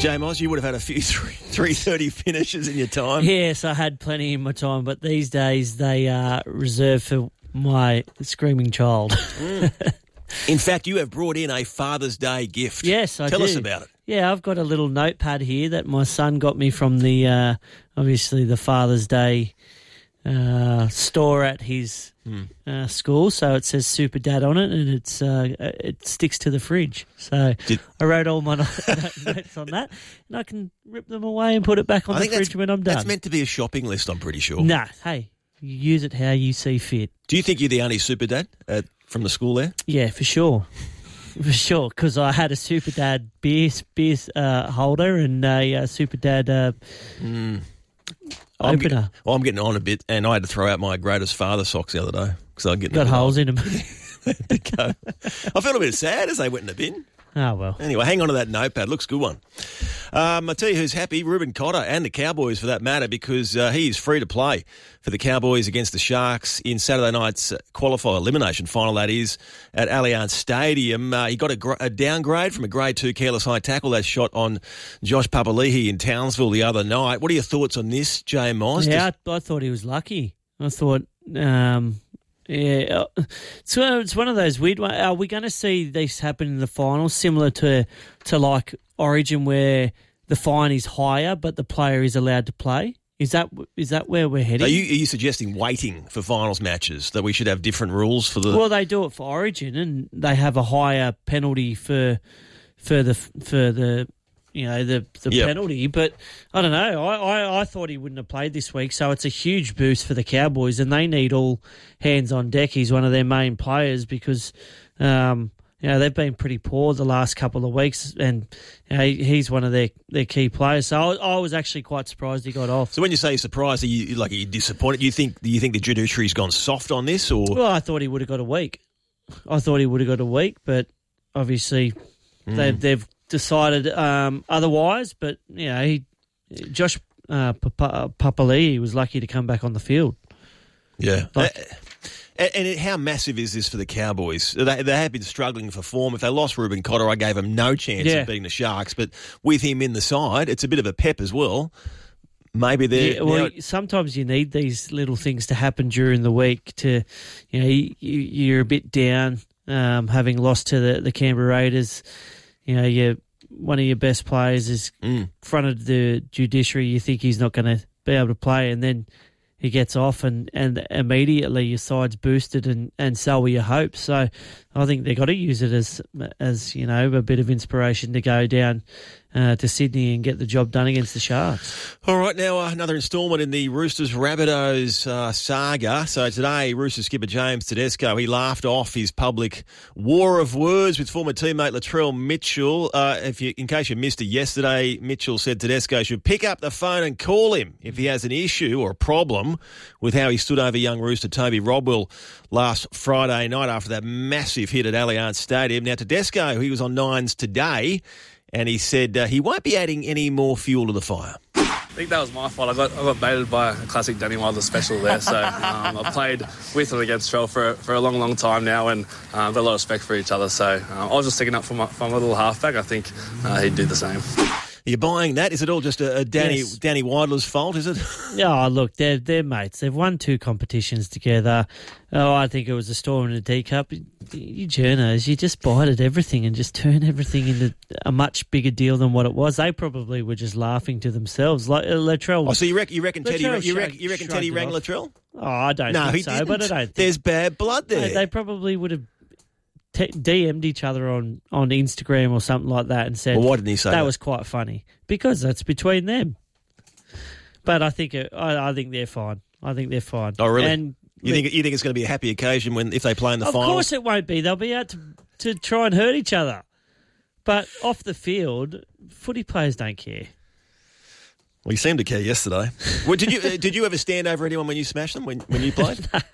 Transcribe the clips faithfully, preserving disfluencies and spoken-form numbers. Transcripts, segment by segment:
J Moz, you would have had a few three thirty finishes in your time. Yes, I had plenty in my time, but these days they are reserved for my screaming child. Mm. In fact, you have brought in a Father's Day gift. Yes, I Tell do. us about it. Yeah, I've got a little notepad here that my son got me from the, uh, obviously, the Father's Day uh, store at his mm. uh, school. So it says Super Dad on it, and it's uh, it sticks to the fridge. So Did, I wrote all my notes on that, and I can rip them away and put it back on I the fridge when I'm done. That's meant to be a shopping list, I'm pretty sure. Nah, hey, you use it how you see fit. Do you think you're the only Super Dad at, from the school there? Yeah, for sure. For sure, because I had a Super Dad beer, beer uh, holder and a uh, Super Dad uh, mm. opener. I'm get, well, I'm getting on a bit, and I had to throw out my greatest father socks the other day because I get got holes on. in them. I felt a bit sad as they went in the bin. Oh, well. Anyway, hang on to that notepad. Looks a good one. Um, I'll tell you who's happy, Ruben Cotter and the Cowboys for that matter, because uh, he is free to play for the Cowboys against the Sharks in Saturday night's qualifier elimination final, that is, at Allianz Stadium. Uh, he got a, gr- a downgrade from a grade two careless high tackle that shot on Josh Papali'i in Townsville the other night. What are your thoughts on this, Jay Moz? Yeah, I, I thought he was lucky. I thought... Um Yeah, so it's one of those weird ones. Are we going to see this happen in the finals, similar to to like Origin, where the fine is higher but the player is allowed to play? Is that is that where we're heading? Are you, are you suggesting waiting for finals matches, that we should have different rules for the? Well, they do it for Origin, and they have a higher penalty for for the for the. You know, the the yep. penalty. But I don't know. I, I, I thought he wouldn't have played this week, so it's a huge boost for the Cowboys, and they need all hands on deck. He's one of their main players because, um, you know, they've been pretty poor the last couple of weeks, and you know, he's one of their, their key players. So I, I was actually quite surprised he got off. So when you say surprised, are you, like, are you disappointed? Do you think, do you think the judiciary's gone soft on this? Or Well, I thought he would have got a week. I thought he would have got a week, but obviously mm. they've, they've decided um, otherwise, but you know, he, Josh uh, Papali'i was lucky to come back on the field. Yeah, like, uh, and, and how massive is this for the Cowboys? They, they have been struggling for form. If they lost Ruben Cotter, I gave them no chance yeah. of beating the Sharks. But with him in the side, it's a bit of a pep as well. Maybe they're... Yeah, well, now... sometimes you need these little things to happen during the week to, you know, you, you're a bit down, um, having lost to the, the Canberra Raiders. You know, you one of your best players is mm. in front of the judiciary. You think he's not going to be able to play, and then he gets off, and, and immediately your side's boosted, and, and so were your hopes. So I think they've got to use it as, as you know, a bit of inspiration to go down uh, to Sydney and get the job done against the Sharks. All right, now uh, another instalment in the Roosters-Rabbitohs uh, saga. So today, Roosters skipper James Tedesco, he laughed off his public war of words with former teammate Latrell Mitchell. Uh, if you, in case you missed it yesterday, Mitchell said Tedesco should pick up the phone and call him if he has an issue or a problem with how he stood over young Rooster Toby Rodwell last Friday night after that massive hit at Allianz Stadium. Now, Tedesco, he was on Nines today, and he said uh, he won't be adding any more fuel to the fire. I think that was my fault. I got I got baited by a classic Danny Wilder special there. So um, I've played with and against Trell for for a long, long time now, and uh, got a lot of respect for each other. So uh, I was just sticking up for my, for my little halfback. I think uh, he'd do the same. Are you buying that? Is it all just a, a Danny yes. Danny Wilder's fault, is it? Yeah, oh, look, they're, they're mates. They've won two competitions together. Oh, I think it was a storm in a teacup. You journos, you just bite at everything and just turn everything into a much bigger deal than what it was. They probably were just laughing to themselves. Like uh, Latrell. Oh, so you reckon, you reckon Teddy, Latrell you reckon, you reckon Teddy rang Latrell? Oh, I don't no, think he so, didn't. but I don't think. There's bad blood there. They, they probably would have T- D M'd each other on, on Instagram or something like that and said, well, why didn't he say that? That was quite funny. Because that's between them. But I think it, I, I think they're fine. I think they're fine. Oh, really? And you think you think it's going to be a happy occasion when if they play in the of finals? Of course it won't be. They'll be out to, to try and hurt each other. But off the field, footy players don't care. Well, you seemed to care yesterday. Well, did you uh, did you ever stand over anyone when you smashed them when, when you played? No.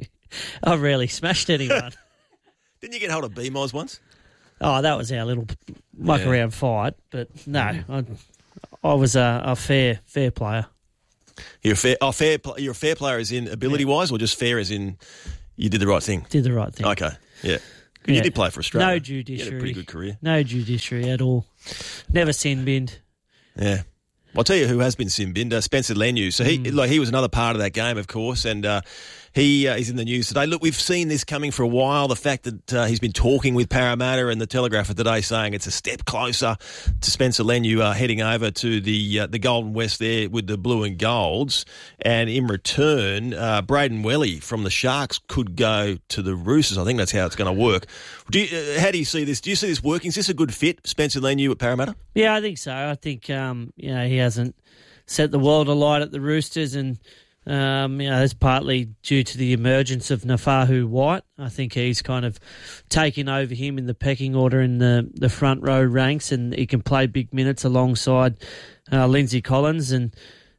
I rarely smashed anyone. Didn't you get hold of B-Moz once? Oh, that was our little muck yeah. around fight. But no, I, I was a, a fair fair player. You're a fair, oh, fair. You're a fair player as in ability wise, yeah. or just fair as in you did the right thing. Did the right thing. Okay, yeah. Yeah. You did play for Australia. No judiciary. You had a pretty good career. No judiciary at all. Never sin binned. Yeah. I'll tell you who has been sin-binned, uh, Spencer Leniu. So he mm. like he was another part of that game, of course, and uh, he uh, is in the news today. Look, we've seen this coming for a while, the fact that uh, he's been talking with Parramatta, and the Telegraph of today saying it's a step closer to Spencer Leniu uh, heading over to the uh, the Golden West there with the blue and golds. And in return, uh, Braden Welly from the Sharks could go to the Roosters. I think that's how it's going to work. Do you, uh, how do you see this? Do you see this working? Is this a good fit, Spencer Leniu at Parramatta? Yeah, I think so. I think um, you know he hasn't set the world alight at the Roosters, and um, you know that's partly due to the emergence of Nafahu White. I think he's kind of taken over him in the pecking order in the, the front row ranks, and he can play big minutes alongside uh, Lindsay Collins. And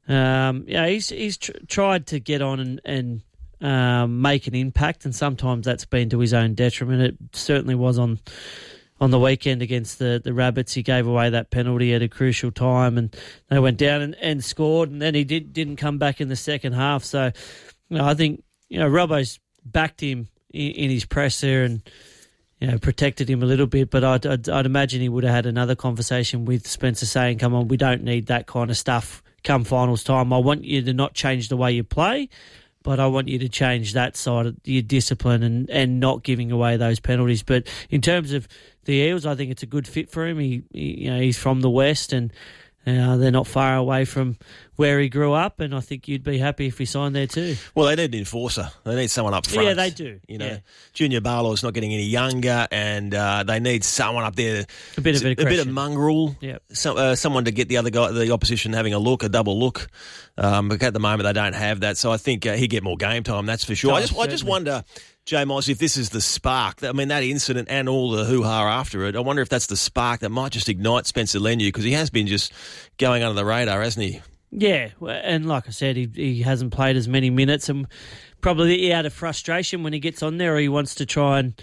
um, yeah, he's he's tr- tried to get on and. and Um, make an impact, and sometimes that's been to his own detriment. It certainly was on on the weekend against the, the Rabbits. He gave away that penalty at a crucial time, and they went down and, and scored, and then he did, didn't come back in the second half. So you know, I think you know Robbo's backed him in, in his presser and you know, protected him a little bit, but I'd, I'd, I'd imagine he would have had another conversation with Spencer saying, come on, we don't need that kind of stuff come finals time. I want you to not change the way you play, but I want you to change that side of your discipline and, and not giving away those penalties. But in terms of the Eels, I think it's a good fit for him. He, he you know, he's from the West, and uh, they're not far away from where he grew up, and I think you'd be happy if he signed there too. Well, they need an enforcer. They need someone up front. Yeah, they do. You know, yeah. Junior Barlow's not getting any younger, and uh, they need someone up there. A bit of a bit of mongrel. Yep. So, uh, someone to get the other guy, the opposition, having a look, a double look. Um, but at the moment, they don't have that. So I think uh, he'd get more game time. That's for sure. Oh, I just, I just wonder, Jay Moss, if this is the spark. I mean, that incident and all the hoo-ha after it, I wonder if that's the spark that might just ignite Spencer Leniu, because he has been just going under the radar, hasn't he? Yeah, and like I said, he he hasn't played as many minutes, and probably out of frustration when he gets on there, or he wants to try and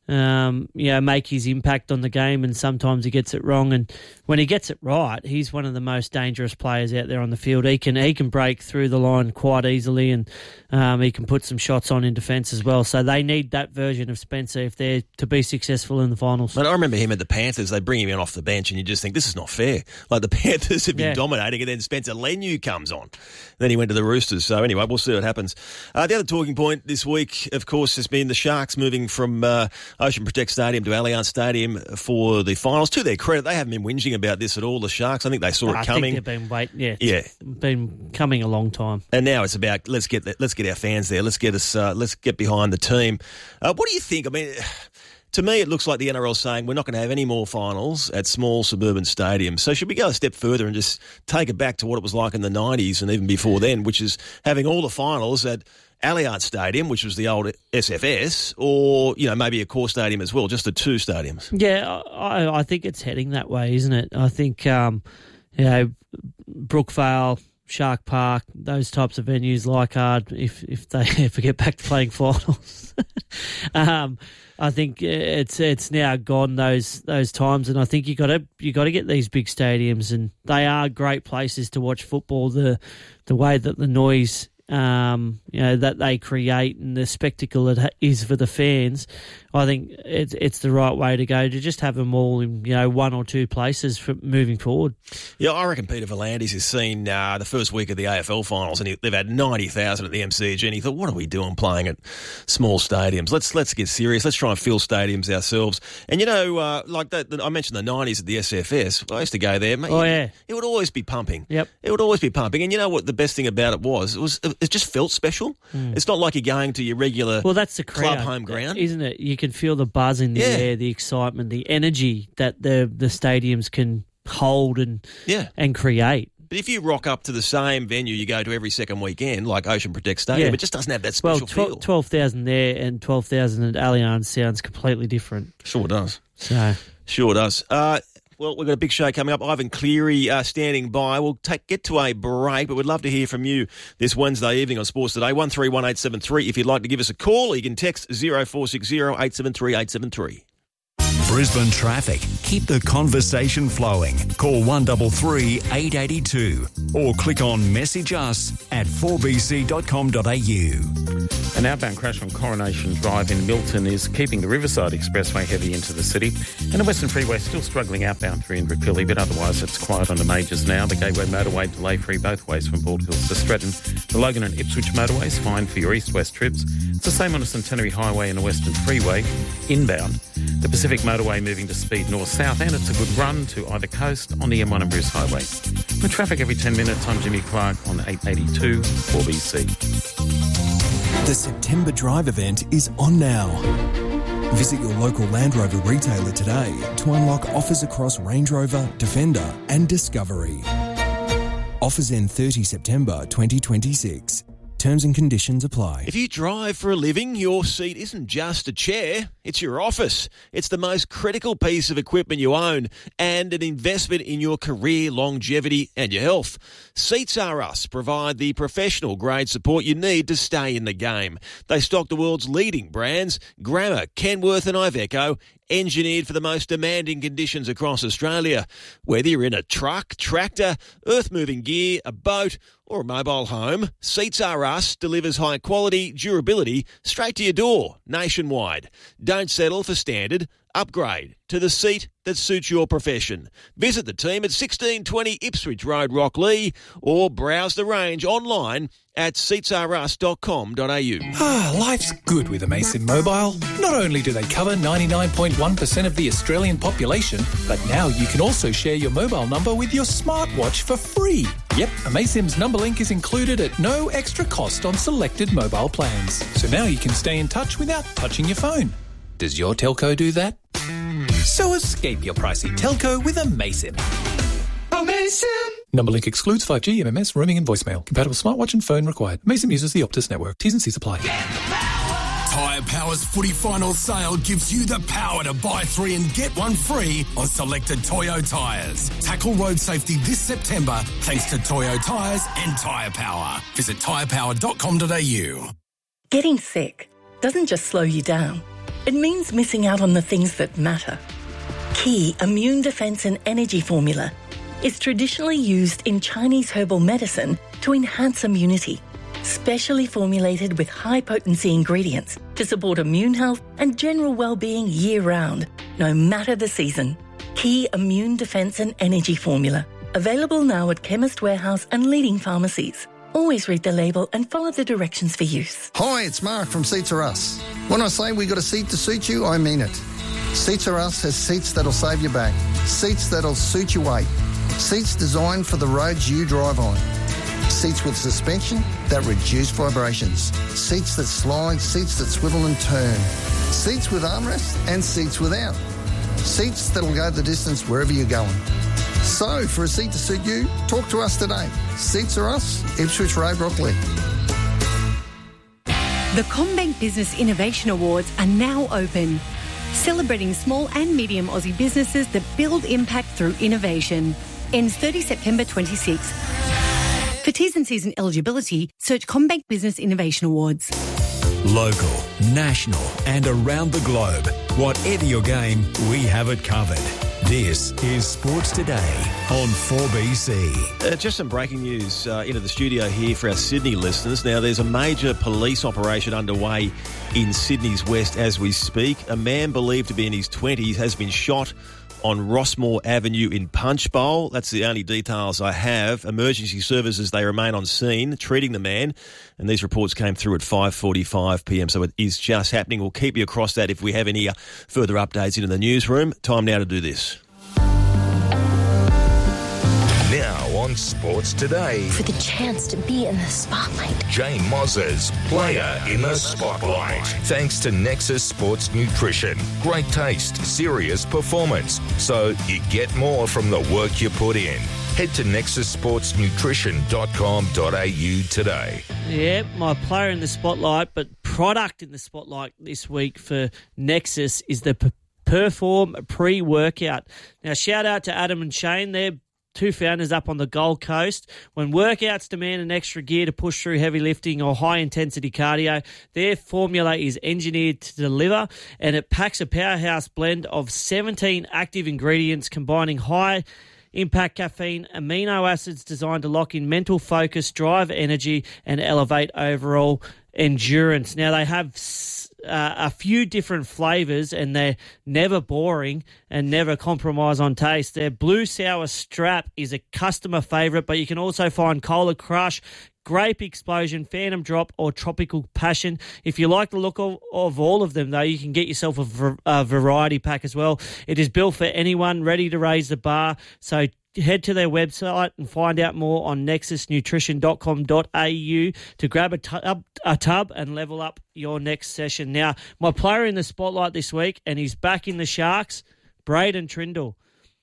um, you know, make his impact on the game, and sometimes he gets it wrong. And when he gets it right, he's one of the most dangerous players out there on the field. He can he can break through the line quite easily, and um, he can put some shots on in defence as well. So they need that version of Spencer if they're to be successful in the finals. But I remember him at the Panthers. They bring him in off the bench, and you just think, this is not fair. Like, the Panthers have been yeah. dominating, and then Spencer Leniu comes on. Then he went to the Roosters. So anyway, we'll see what happens. Uh, the other talking point this week, of course, has been the Sharks moving from uh, Ocean Protect Stadium to Allianz Stadium for the finals. To their credit, they haven't been whinging about this at all, the Sharks. I think they saw no, it I coming. think they've been waiting. Yeah, yeah, been coming a long time. And now it's about let's get the, let's get our fans there. Let's get us. Uh, let's get behind the team. Uh, what do you think? I mean, to me, it looks like the N R L saying we're not going to have any more finals at small suburban stadiums. So should we go a step further and just take it back to what it was like in the nineties and even before then, which is having all the finals at Allianz Stadium, which was the old S F S, or, you know, maybe a core stadium as well, just the two stadiums? Yeah, I, I think it's heading that way, isn't it? I think, um, you know, Brookvale, Shark Park, those types of venues, Leichhardt, if if they ever get back to playing finals. um, I think it's it's now gone those those times, and I think you got to you got to get these big stadiums, and they are great places to watch football. The the way that the noise, um, you know, that they create and the spectacle it is for the fans, I think it's it's the right way to go, to just have them all in, you know, one or two places for moving forward. Yeah, I reckon Peter V'landys has seen uh, the first week of the A F L finals, and he, they've had ninety thousand at the M C G, and he thought, what are we doing playing at small stadiums? Let's let's get serious. Let's try and fill stadiums ourselves. And, you know, uh, like that, I mentioned the nineties at the S F S. I used to go there. Mate, oh, yeah. It would always be pumping. Yep. It would always be pumping. And you know what the best thing about it was? It was it just felt special. Mm. It's not like you're going to your regular well, that's the crowd, club home ground. Isn't it? You can feel the buzz in the yeah. air, the excitement, the energy that the the stadiums can hold and yeah. and create. But if you rock up to the same venue you go to every second weekend, like Ocean Protect Stadium, yeah. it just doesn't have that special well, feel. twelve thousand there and twelve thousand at Allianz sounds completely different. Sure does. So. Sure does. Uh, well, we've got a big show coming up. Ivan Cleary uh, standing by. We'll take get to a break, but we'd love to hear from you this Wednesday evening on Sports Today, one three one eight seven three. If you'd like to give us a call, or you can text zero four six zero eight seven three eight seven three. Brisbane traffic. Keep the conversation flowing. Call one three three, eight eight two or click on message us at four b c dot com dot a u. An outbound crash on Coronation Drive in Milton is keeping the Riverside Expressway heavy into the city. And the Western Freeway still struggling outbound through Invercargill, but otherwise it's quiet on the majors now. The Gateway Motorway delay-free both ways from Bald Hills to Stratton. The Logan and Ipswich motorways fine for your east-west trips. It's the same on the Centenary Highway and the Western Freeway inbound. The Pacific Motorway moving to speed north-south, and it's a good run to either coast on the M one and Bruce Highway. With traffic every ten minutes, I'm Jimmy Clark on eight eighty-two four B C. The September Drive event is on now. Visit your local Land Rover retailer today to unlock offers across Range Rover, Defender and Discovery. Offers end thirtieth September twenty twenty-six. Terms and conditions apply. If you drive for a living, your seat isn't just a chair, it's your office. It's the most critical piece of equipment you own and an investment in your career longevity and your health. Seats R Us provide the professional grade support you need to stay in the game. They stock the world's leading brands, Grammer, Kenworth and Iveco, engineered for the most demanding conditions across Australia. Whether you're in a truck, tractor, earth-moving gear, a boat or a mobile home, Seats R Us delivers high quality, durability straight to your door nationwide. Don't settle for standard. Upgrade to the seat that suits your profession. Visit the team at sixteen twenty Ipswich Road, Rocklea, or browse the range online at seats r us dot com dot a u. Ah, life's good with Amasim Mobile. Not only do they cover ninety-nine point one percent of the Australian population, but now you can also share your mobile number with your smartwatch for free. Yep, Amasim's number link is included at no extra cost on selected mobile plans. So now you can stay in touch without touching your phone. Does your telco do that? So escape your pricey telco with Amasim. Amasim! Number link excludes five G, M M S, roaming and voicemail. Compatible smartwatch and phone required. Amasim uses the Optus network. T's and C's apply. Tyre Power's footy final sale gives you the power to buy three and get one free on selected Toyo tyres. Tackle road safety this September thanks to Toyo tyres and Tyre Power. Visit tyre power dot com dot a u. Getting sick doesn't just slow you down. It means missing out on the things that matter. Key Immune Defense and Energy Formula is traditionally used in Chinese herbal medicine to enhance immunity, specially formulated with high-potency ingredients to support immune health and general well-being year-round, no matter the season. Key Immune Defense and Energy Formula, available now at Chemist Warehouse and leading pharmacies. Always read the label and follow the directions for use. Hi, it's Mark from Seats R Us. When I say we got a seat to suit you, I mean it. Seats R Us has seats that'll save your back, seats that'll suit your weight, seats designed for the roads you drive on, seats with suspension that reduce vibrations, seats that slide, seats that swivel and turn, seats with armrests and seats without, seats that'll go the distance wherever you're going. So, for a seat to suit you, talk to us today. Seats R Us, Ipswich Road, Rocklea. The CommBank Business Innovation Awards are now open, celebrating small and medium Aussie businesses that build impact through innovation. Ends thirtieth September twenty-sixth. For T's and C's and eligibility, search CommBank Business Innovation Awards. Local, national and around the globe. Whatever your game, we have it covered. This is Sports Today on four B C. Uh, just some breaking news uh, into the studio here for our Sydney listeners. Now, there's a major police operation underway in Sydney's west as we speak. A man believed to be in his twenties has been shot on Rossmore Avenue in Punchbowl. That's the only details I have. Emergency services, they remain on scene, treating the man. And these reports came through at five forty-five p m, so it is just happening. We'll keep you across that if we have any uh, further updates into the newsroom. Time now to do this. Now on Sports Today. For the chance to be in the spotlight. Jane Moz's Player in the Spotlight. Thanks to Nexus Sports Nutrition. Great taste, serious performance. So you get more from the work you put in. Head to nexus sports nutrition dot com dot a u today. Yeah, my player in the spotlight, but product in the spotlight this week for Nexus is the P- Perform pre-workout. Now, shout out to Adam and Shane. They're two founders up on the Gold Coast. When workouts demand an extra gear to push through heavy lifting or high-intensity cardio, their formula is engineered to deliver, and it packs a powerhouse blend of seventeen active ingredients combining high impact caffeine, amino acids designed to lock in mental focus, drive energy, and elevate overall endurance. Now, they have uh, a few different flavours, and they're never boring and never compromise on taste. Their Blue Sour Strap is a customer favourite, but you can also find Cola Crush, Grape Explosion, Phantom Drop, or Tropical Passion. If you like the look of, of all of them, though, you can get yourself a, v- a variety pack as well. It is built for anyone ready to raise the bar, so head to their website and find out more on nexus nutrition dot com dot a u to grab a tub, a tub and level up your next session. Now, my player in the spotlight this week, and he's back in the Sharks, Braden Trindle.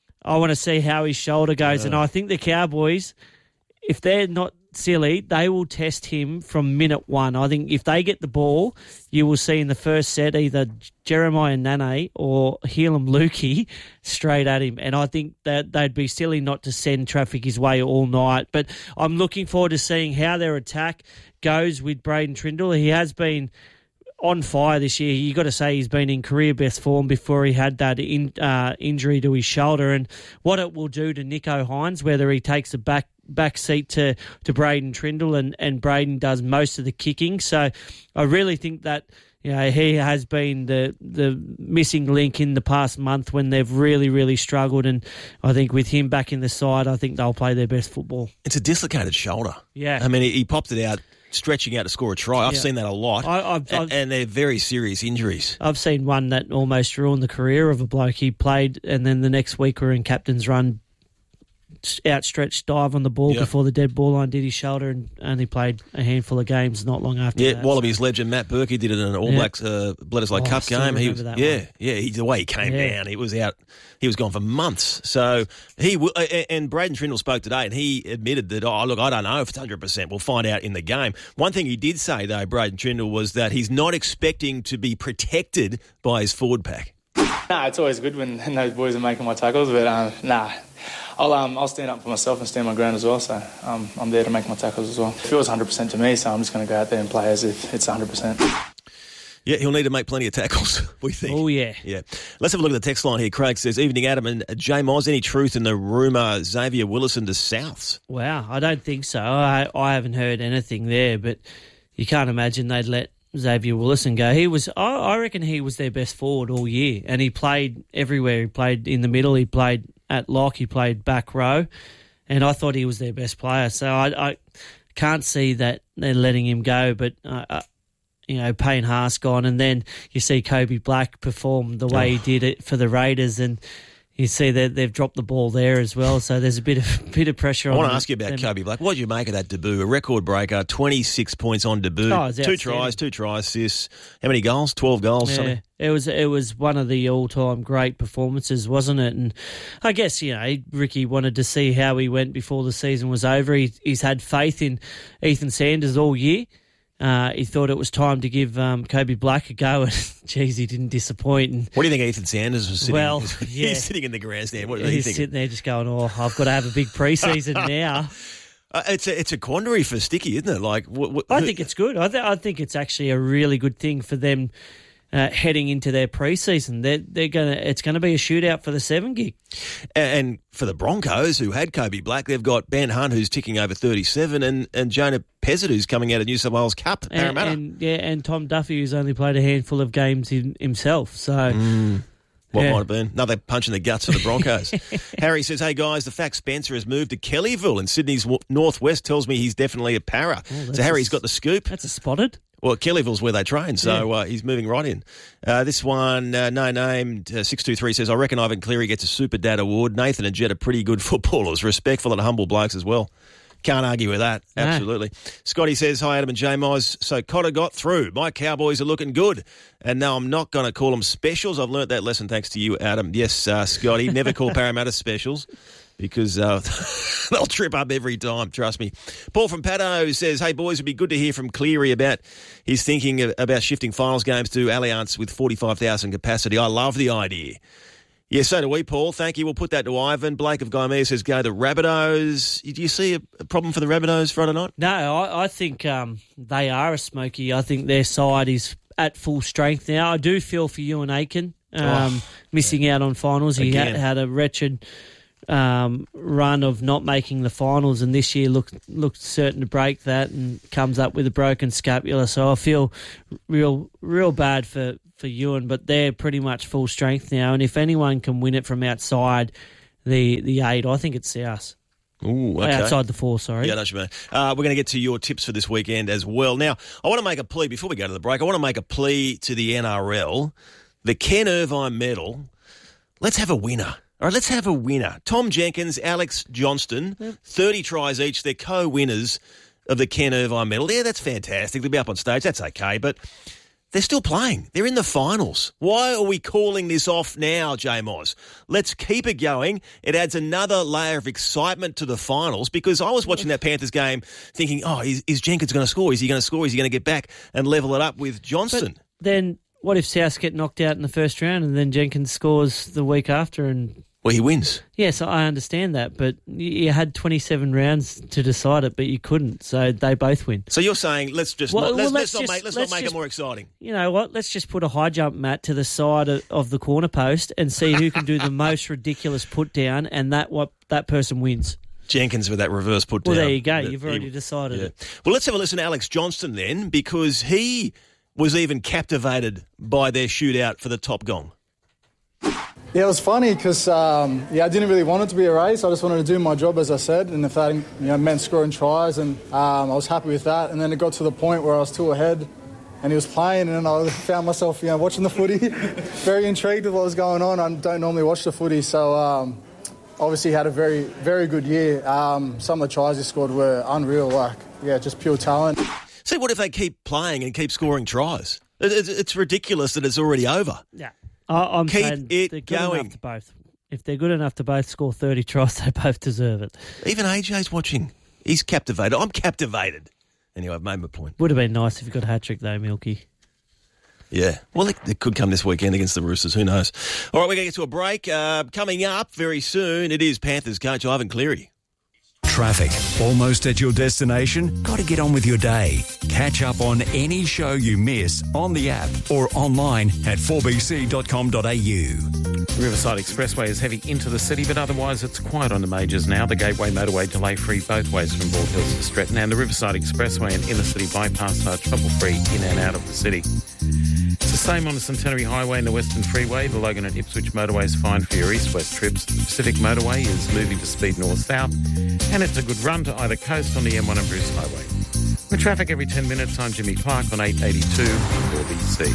I want to see how his shoulder goes, yeah. and I think the Cowboys, if they're not silly, they will test him from minute one. I think if they get the ball, you will see in the first set either Jeremiah Nane or Helam Lukey straight at him. And I think that they'd be silly not to send traffic his way all night. But I'm looking forward to seeing how their attack goes with Braden Trindle. He has been on fire this year. You got to say he's been in career best form before he had that in, uh, injury to his shoulder, and what it will do to Nico Hines, whether he takes a back back seat to, to Braden Trindle and, and Braden does most of the kicking. So I really think that, you know, he has been the the missing link in the past month when they've really, really struggled, and I think with him back in the side, I think they'll play their best football. It's a dislocated shoulder. Yeah. I mean, he, he popped it out stretching out to score a try. I've yeah. seen that a lot, I, I've, I've, and they're very serious injuries. I've seen one that almost ruined the career of a bloke. He played, and then the next week we're in captain's run, outstretched dive on the ball yep. before the dead ball line, did his shoulder, and only played a handful of games not long after yeah, that. Yeah, Wallabies so. legend Matt Berkey did it in an All yeah. Blacks uh, Bledisloe oh, Cup game. He was, that yeah, one. yeah, he, the way he came yeah. down, he was out. He was gone for months. So he w- and Braden Trindle spoke today, and he admitted that, oh, look, I don't know if it's one hundred percent. We'll find out in the game. One thing he did say, though, Braden Trindle, was that he's not expecting to be protected by his forward pack. Nah, it's always good when those boys are making my tackles, but uh, nah. I'll um, I'll stand up for myself and stand my ground as well, so um, I'm there to make my tackles as well. It feels one hundred percent to me, so I'm just going to go out there and play as if it's one hundred percent. Yeah, he'll need to make plenty of tackles, we think. Oh, yeah. Yeah. Let's have a look at the text line here. Craig says, evening, Adam and J Moz, any truth in the rumour Xavier Willison to Souths? Wow, I don't think so. I, I haven't heard anything there, but you can't imagine they'd let Xavier Willison go. He was, I, I reckon he was their best forward all year, and he played everywhere. He played in the middle, he played at lock, he played back row, and I thought he was their best player. So I, I can't see that they're letting him go, but, uh, uh, you know, Payne Haas gone, and then you see Kobe Black perform the way oh. he did it for the Raiders, and you see that they've dropped the ball there as well, so there's a bit of bit of pressure on I want them. to ask you about them. Kobe Black. What did you make of that debut? A record breaker, twenty-six points on debut, oh, two tries, two try assists. How many goals? twelve goals, yeah, something? It was it was one of the all-time great performances, wasn't it? And I guess, you know, Ricky wanted to see how he went before the season was over. He, he's had faith in Ethan Sanders all year. Uh, he thought it was time to give um, Kobe Black a go, and geez, he didn't disappoint. And, what do you think Ethan Sanders was sitting? Well, yeah. he's sitting in the grandstand. What do you think? He's sitting there just going, "Oh, I've got to have a big preseason now." Uh, it's a it's a quandary for Sticky, isn't it? Like, wh- wh- I think it's good. I, th- I think it's actually a really good thing for them uh, heading into their preseason. They're they're gonna it's going to be a shootout for the seven gig. And for the Broncos, who had Kobe Black, they've got Ben Hunt, who's ticking over thirty-seven, and, and Jonah Pezzett, who's coming out of New South Wales Cup, Parramatta. And, and, yeah, and Tom Duffy, who's only played a handful of games in, himself. So, mm. What yeah. might have been? Another punch in the guts for the Broncos. Harry says, hey, guys, the fact Spencer has moved to Kellyville in Sydney's w- northwest tells me he's definitely a para. Oh, so Harry's a, got the scoop. That's a spotted. Well, Kellyville's where they train, so yeah. uh, he's moving right in. Uh, this one, uh, no name, uh, six two three says, I reckon Ivan Cleary gets a Super Dad award. Nathan and Jed are pretty good footballers, respectful and humble blokes as well. Can't argue with that. No. Absolutely. Scotty says, hi, Adam and J-Moz. So Cotter got through. My Cowboys are looking good. And now I'm not going to call them specials. I've learnt that lesson thanks to you, Adam. Yes, uh, Scotty, never call Parramatta specials because uh, they'll trip up every time, trust me. Paul from Paddo says, hey, boys, it'd be good to hear from Cleary about his thinking about shifting finals games to Allianz with forty-five thousand capacity. I love the idea. Yeah, so do we, Paul. Thank you. We'll put that to Ivan. Blake of Gymea says go the Rabbitohs. Do you see a, a problem for the Rabbitohs Friday night? No, I, I think um, they are a smoky. I think their side is at full strength now. I do feel for Ewan Aiken um, oh, missing yeah. out on finals. He had, had a wretched um, run of not making the finals, and this year looked looked certain to break that and comes up with a broken scapula. So I feel real real bad for, for Ewan, but they're pretty much full strength now, and if anyone can win it from outside the the eight, I think it's South. Ooh, okay. Outside the four, sorry. Yeah, that's right. Uh, we're going to get to your tips for this weekend as well. Now, I want to make a plea, before we go to the break, I want to make a plea to the N R L. The Ken Irvine medal, let's have a winner. All right, let's have a winner. Tom Jenkins, Alex Johnston, yep. thirty tries each. They're co-winners of the Ken Irvine medal. Yeah, that's fantastic. They'll be up on stage. That's okay, but they're still playing. They're in the finals. Why are we calling this off now, J Moz? Let's keep it going. It adds another layer of excitement to the finals, because I was watching that Panthers game thinking, oh, is, is Jenkins going to score? Is he going to score? Is he going to get back and level it up with Johnston? But then what if South get knocked out in the first round and then Jenkins scores the week after and... Well, he wins. Yes, I understand that, but you had twenty-seven rounds to decide it, but you couldn't, so they both win. So you're saying let's just well, not, let's, well, let's, let's not just, make let's, let's not make just, it more exciting. You know what? Let's just put a high jump mat to the side of, of the corner post and see who can do the most ridiculous put down, and that what that person wins. Jenkins with that reverse put down. Well, there you go. You've already he, decided yeah. it. Well, let's have a listen to Alex Johnston then, because he was even captivated by their shootout for the top gong. Yeah, it was funny because um, yeah, I didn't really want it to be a race. I just wanted to do my job, as I said, and if that you know, meant scoring tries, and um, I was happy with that. And then it got to the point where I was two ahead, and he was playing, and I found myself, you know, watching the footy, very intrigued with what was going on. I don't normally watch the footy, so um, obviously he had a very, very good year. Um, some of the tries he scored were unreal, like yeah, just pure talent. See, what if they keep playing and keep scoring tries? It's, it's ridiculous that it's already over. Yeah. I, I'm Keep saying it they're good going. enough to both. If they're good enough to both score thirty tries, they both deserve it. Even A J's watching. He's captivated. I'm captivated. Anyway, I've made my point. Would have been nice if you got a hat-trick, though, Milky. Yeah. Well, it, it could come this weekend against the Roosters. Who knows? All right, we're going to get to a break. Uh, coming up very soon, it is Panthers coach Ivan Cleary. Traffic. Almost at your destination? Got to get on with your day. Catch up on any show you miss on the app or online at four b c dot com dot a u. Riverside Expressway is heavy into the city, but otherwise it's quiet on the majors now. The Gateway motorway delay-free both ways from Bald Hills to Stretton, and the Riverside Expressway and inner city bypass are trouble-free in and out of the city. It's the same on the Centenary Highway and the Western Freeway. The Logan and Ipswich motorway is fine for your east-west trips. The Pacific motorway is moving to speed north-south, and it's a good run to either coast on the M one and Bruce Highway. With traffic every ten minutes, I'm Jimmy Clark on eight eighty-two four B C.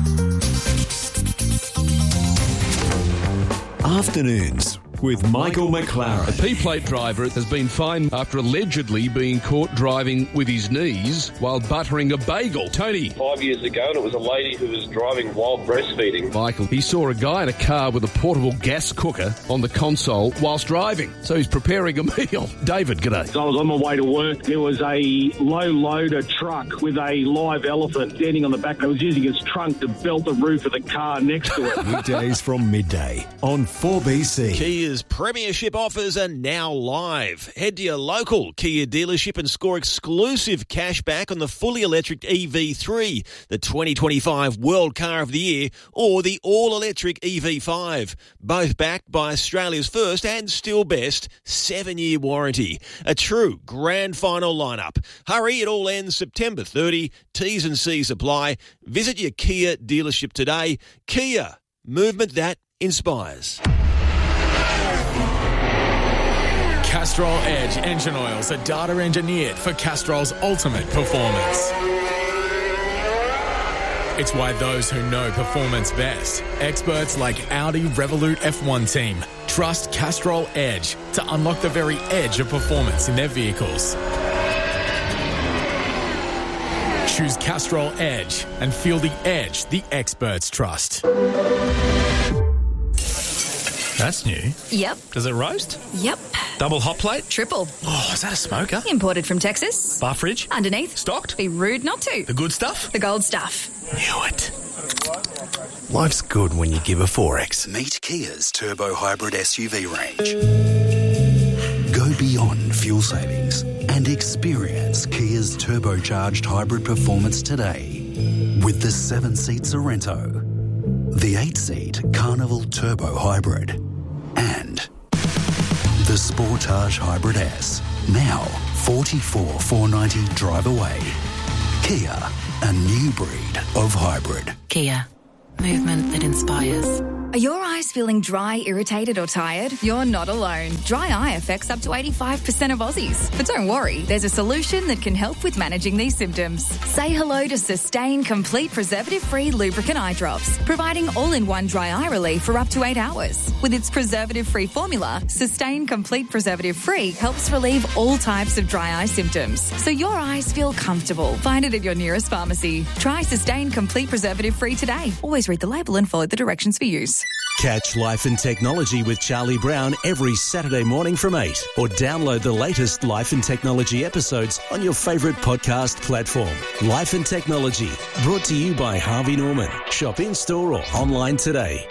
Afternoons with Michael McLaren. A P-plate driver has been fined after allegedly being caught driving with his knees while buttering a bagel. Tony. Five years ago, and it was a lady who was driving while breastfeeding. Michael, he saw a guy in a car with a portable gas cooker on the console whilst driving, so he's preparing a meal. David, g'day. So I was on my way to work. There was a low-loader truck with a live elephant standing on the back. I was using his trunk to belt the roof of the car next to it. Weekdays from midday on four B C. Kia's premiership offers are now live. Head to your local Kia dealership and score exclusive cash back on the fully electric E V three, the twenty twenty-five World Car of the Year, or the all-electric E V five. Both backed by Australia's first and still best seven-year warranty. A true grand final lineup. Hurry, it all ends September thirtieth. T's and C's apply. Visit your Kia dealership today. Kia, movement that inspires. Castrol Edge engine oils are data engineered for Castrol's ultimate performance. It's why those who know performance best, experts like Audi Revolut F one team, trust Castrol Edge to unlock the very edge of performance in their vehicles. Choose Castrol Edge and feel the edge the experts trust. That's new. Yep. Does it roast? Yep. Double hot plate? Triple. Oh, is that a smoker? Imported from Texas. Bar fridge? Underneath. Stocked? Be rude not to. The good stuff? The gold stuff. Knew it. Life's good when you give a four X. Meet Kia's Turbo Hybrid S U V range. Go beyond fuel savings and experience Kia's turbocharged hybrid performance today with the seven-seat Sorrento, the eight-seat Carnival Turbo Hybrid, and the Sportage Hybrid S. Now forty-four thousand four hundred ninety drive away. Kia, a new breed of hybrid. Kia, movement that inspires. Are your eyes feeling dry, irritated or tired? You're not alone. Dry eye affects up to eighty-five percent of Aussies. But don't worry, there's a solution that can help with managing these symptoms. Say hello to Sustain Complete Preservative-Free Lubricant Eye Drops, providing all-in-one dry eye relief for up to eight hours. With its preservative-free formula, Sustain Complete Preservative-Free helps relieve all types of dry eye symptoms, so your eyes feel comfortable. Find it at your nearest pharmacy. Try Sustain Complete Preservative-Free today. Always read the label and follow the directions for use. Catch Life and Technology with Charlie Brown every Saturday morning from eight, or download the latest Life and Technology episodes on your favourite podcast platform. Life and Technology, brought to you by Harvey Norman. Shop in-store or online today.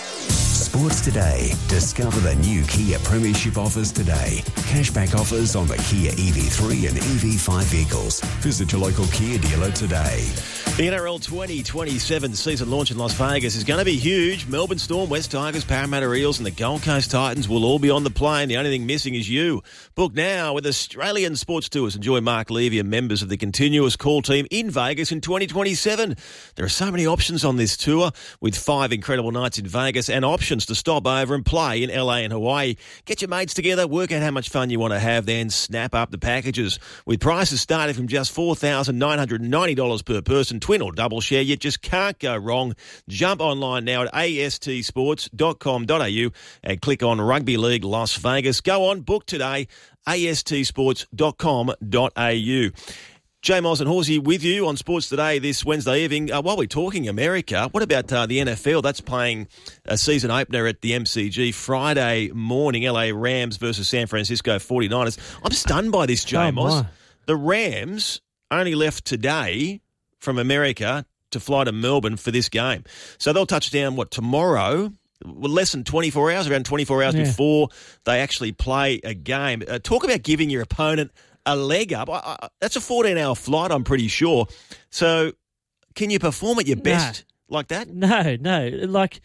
Sports Today. Discover the new Kia Premiership offers today. Cashback offers on the Kia E V three and E V five vehicles. Visit your local Kia dealer today. The N R L twenty twenty-seven season launch in Las Vegas is going to be huge. Melbourne Storm, West Tigers, Parramatta Eels and the Gold Coast Titans will all be on the plane. The only thing missing is you. Book now with Australian Sports Tours. Enjoy Mark Levy and members of the continuous call team in Vegas in twenty twenty-seven. There are so many options on this tour with five incredible nights in Vegas and options to stop over and play in L A and Hawaii. Get your mates together, work out how much fun you want to have, then snap up the packages. With prices starting from just four thousand nine hundred ninety dollars per person, twin or double share, you just can't go wrong. Jump online now at a s t sports dot com dot a u and click on Rugby League Las Vegas. Go on, book today, a s t sports dot com dot a u. Jay Miles and Horsey with you on Sports Today this Wednesday evening. Uh, while we're talking America, what about uh, the N F L? That's playing a season opener at the M C G Friday morning, L A Rams versus San Francisco forty-niners. I'm stunned by this, Jay Oh, Miles. my. The Rams only left today from America to fly to Melbourne for this game. So they'll touch down, what, tomorrow? Well, less than twenty-four hours, around twenty-four hours Yeah. before they actually play a game. Uh, talk about giving your opponent a leg up. I, I, that's a fourteen-hour flight, I'm pretty sure. So can you perform at your best like that? No, no. Like,